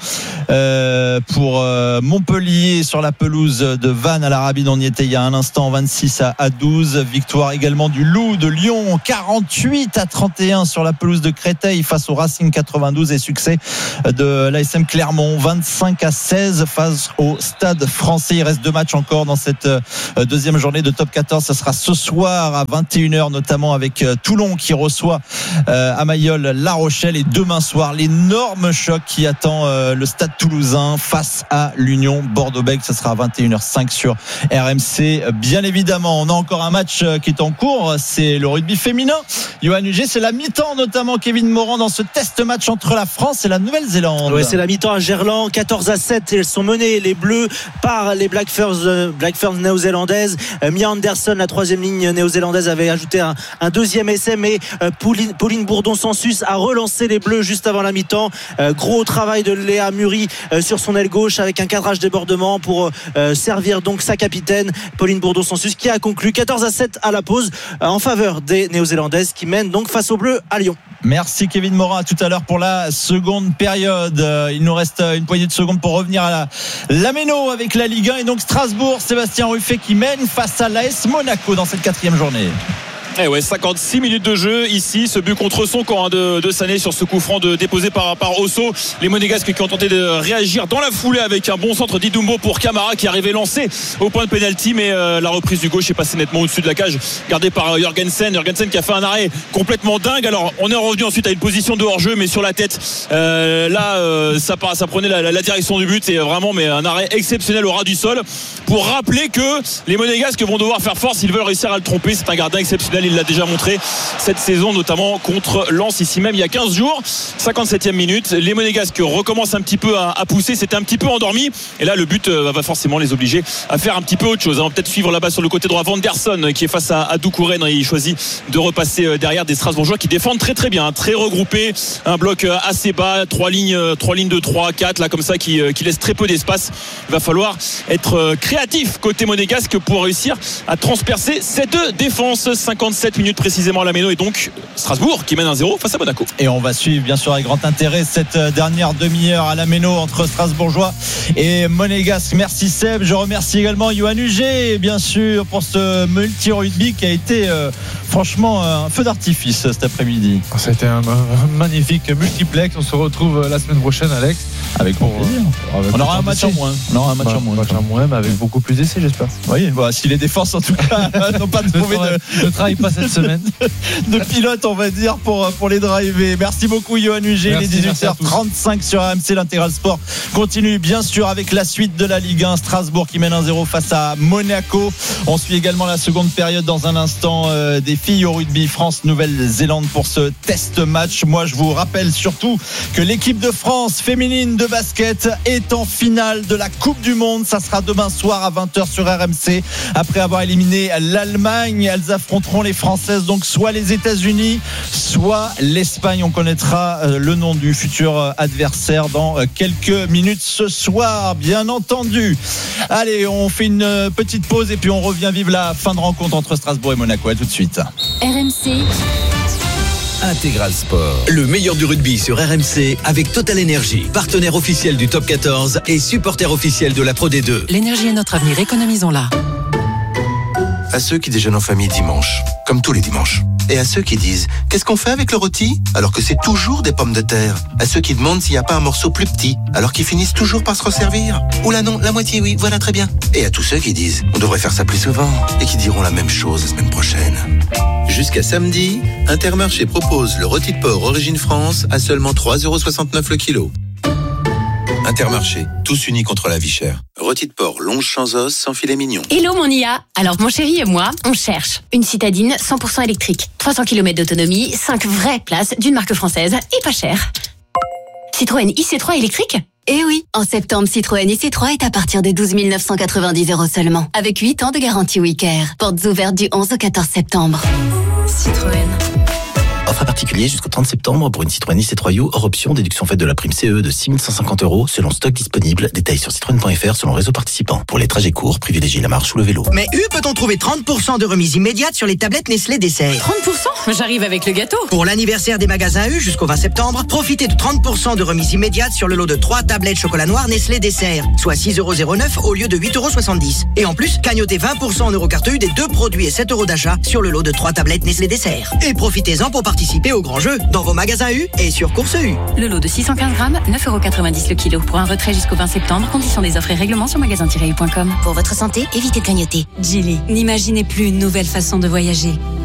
pour Montpellier sur la pelouse de Vannes à la Rabine. On y était il y a un instant, vingt-six à douze. Victoire également du Loup de Lyon, quarante-huit à trente et un sur la pelouse de Créteil face au Racing quatre-vingt-douze. Et succès de l'A S M Clermont, vingt-cinq à seize face au Stade Français. Il reste deux matchs encore dans cette deuxième journée de top quatorze. Ça sera ce soir à vingt et une heures, notamment avec Toulon qui reçoit à Mayol La Rochelle, et demain soir l'énorme choc qui attend le Stade Toulousain face à l'Union Bordeaux-Bègles. Ça sera à vingt et une heures cinq sur R M C. Bien évidemment, on a encore un match qui est en cours, c'est le rugby féminin. Yoann Huget, c'est la mi-temps, notamment Kevin Moran dans ce test match entre la France et la Nouvelle-Zélande. Ouais, c'est la mi-temps à Gerland, quatorze à sept. Elles sont menées, les Bleus, par les Black Ferns, Black Ferns néo-zélandaises. Mia Anderson, la troisième ligne néo-zélandaise, avait ajouté un, un deuxième essai, mais Pauline, Pauline Bourdon-Sansus a relancé les Bleus juste avant la mi-temps. Euh, gros travail de Léa Muri euh, sur son aile gauche avec un cadrage débordement pour euh, servir donc sa capitaine Pauline Bourdon-Sansus, qui a conclu quatorze à sept à la pause euh, en faveur des néo-zélandaises qui mènent donc face aux Bleus à Lyon. Merci Kevin Morin, à tout à l'heure pour la seconde période. Il nous reste une poignée de secondes pour revenir à la, la Méno avec la Ligue un, et donc Strasbourg, Sébastien Ruffet qui mène face à l'A S Monaco dans cette quatrième journée. Eh ouais, cinquante-six minutes de jeu ici, ce but contre son camp hein, de, de Sané sur ce coup franc de, déposé par, par Osso. Les Monégasques qui ont tenté de réagir dans la foulée avec un bon centre d'Idumbo pour Camara qui arrivait lancé au point de pénalty, mais euh, la reprise du gauche est passée nettement au-dessus de la cage, gardée par Jorgensen. Jorgensen qui a fait un arrêt complètement dingue. Alors on est revenu ensuite à une position de hors-jeu, mais sur la tête. Euh, là, euh, ça, ça prenait la, la, la direction du but, et vraiment mais un arrêt exceptionnel au ras du sol pour rappeler que les Monégasques vont devoir faire force s'ils veulent réussir à le tromper. C'est un gardien exceptionnel. Il l'a déjà montré cette saison, notamment contre Lens ici même il y a quinze jours. cinquante-septième minute, les Monégasques recommencent un petit peu à, à pousser. C'était un petit peu endormi, et là le but euh, va forcément les obliger à faire un petit peu autre chose. On va peut-être suivre là-bas sur le côté droit Vanderson qui est face à, à Doucourène. Il choisit de repasser derrière des Strasbourgeois qui défendent très très bien, très regroupés, un bloc assez bas, trois lignes, trois lignes de trois, quatre là comme ça qui, qui laissent très peu d'espace. Il va falloir être créatif côté monégasque pour réussir à transpercer cette défense. cinquante-sept minutes précisément à la Méno, et donc Strasbourg qui mène un zéro face à Monaco. Et on va suivre bien sûr avec grand intérêt cette dernière demi-heure à la Méno entre Strasbourgeois et Monégasque. Merci Seb, je remercie également Yoann Huget bien sûr pour ce multi-rugby qui a été euh, franchement un feu d'artifice cet après-midi. Ça a été un, un magnifique multiplex. On se retrouve la semaine prochaine, Alex, avec pour, plaisir. Avec on aura un match en moins. On aura un match bah, en moins. Match en moins, mais avec beaucoup plus d'essais, j'espère. Oui, bah, si les défenses en tout cas n'ont pas trouvé de, ne travaille pas cette semaine de pilote, on va dire, pour, pour les driver. Merci beaucoup Yoann Huget. Les dix-huit heures trente-cinq sur R M C. L'intégral sport continue bien sûr avec la suite de la Ligue un. Strasbourg qui mène un zéro face à Monaco. On suit également la seconde période dans un instant euh, des filles au rugby France-Nouvelle-Zélande pour ce test match. Moi, je vous rappelle surtout que l'équipe de France féminine de basket est en finale de la Coupe du Monde. Ça sera demain soir à vingt heures sur R M C. Après avoir éliminé l'Allemagne, elles affronteront les Françaises, donc soit les États-Unis, soit l'Espagne. On connaîtra le nom du futur adversaire dans quelques minutes ce soir, bien entendu. Allez, on fait une petite pause et puis on revient vivre la fin de rencontre entre Strasbourg et Monaco. À tout de suite. R M C Intégral Sport. Le meilleur du rugby sur R M C avec Total Energy, partenaire officiel du Top quatorze et supporter officiel de la Pro D deux. L'énergie est notre avenir, économisons-la. À ceux qui déjeunent en famille dimanche, comme tous les dimanches. Et à ceux qui disent « Qu'est-ce qu'on fait avec le rôti ?» alors que c'est toujours des pommes de terre. À ceux qui demandent s'il n'y a pas un morceau plus petit, alors qu'ils finissent toujours par se resservir. Ou là non, la moitié oui, voilà très bien. Et à tous ceux qui disent « On devrait faire ça plus souvent » et qui diront la même chose la semaine prochaine. Jusqu'à samedi, Intermarché propose le rôti de porc Origine France à seulement trois euros soixante-neuf le kilo. Intermarché, tous unis contre la vie chère. Rôti de porc, longe sans os, sans filet mignon. Hello mon I A. Alors mon chéri et moi, on cherche une citadine cent pour cent électrique, trois cents kilomètres d'autonomie, cinq vraies places d'une marque française et pas cher. Citroën I C trois électrique ? Eh oui, en septembre, Citroën I C trois est à partir de douze mille neuf cent quatre-vingt-dix euros seulement, avec huit ans de garantie WeCare. Portes ouvertes du onze au quatorze septembre. Citroën. Offre à particulier jusqu'au trente septembre pour une Citroën I C trois U hors option, déduction faite de la prime C E de six mille cent cinquante euros selon stock disponible. Détails sur citroën point f r selon réseau participant. Pour les trajets courts, privilégiez la marche ou le vélo. Mais U peut-on trouver trente pour cent de remise immédiate sur les tablettes Nestlé Dessert? trente pour cent ? J'arrive avec le gâteau. Pour l'anniversaire des magasins U jusqu'au vingt septembre, profitez de trente pour cent de remise immédiate sur le lot de trois tablettes chocolat noir Nestlé Dessert, soit six euros zéro neuf au lieu de huit euros soixante-dix. Et en plus, cagnotez vingt pour cent en Eurocarte U des deux produits et sept euros d'achat sur le lot de trois tablettes Nestlé Dessert. Et profitez-en pour participer au grand jeu dans vos magasins U et sur Course U. Le lot de six cent quinze grammes, neuf euros quatre-vingt-dix le kilo. Pour un retrait jusqu'au vingt septembre, conditions des offres et règlements sur magasin tiret u point com. Pour votre santé, évitez de grignoter. Geely, n'imaginez plus une nouvelle façon de voyager.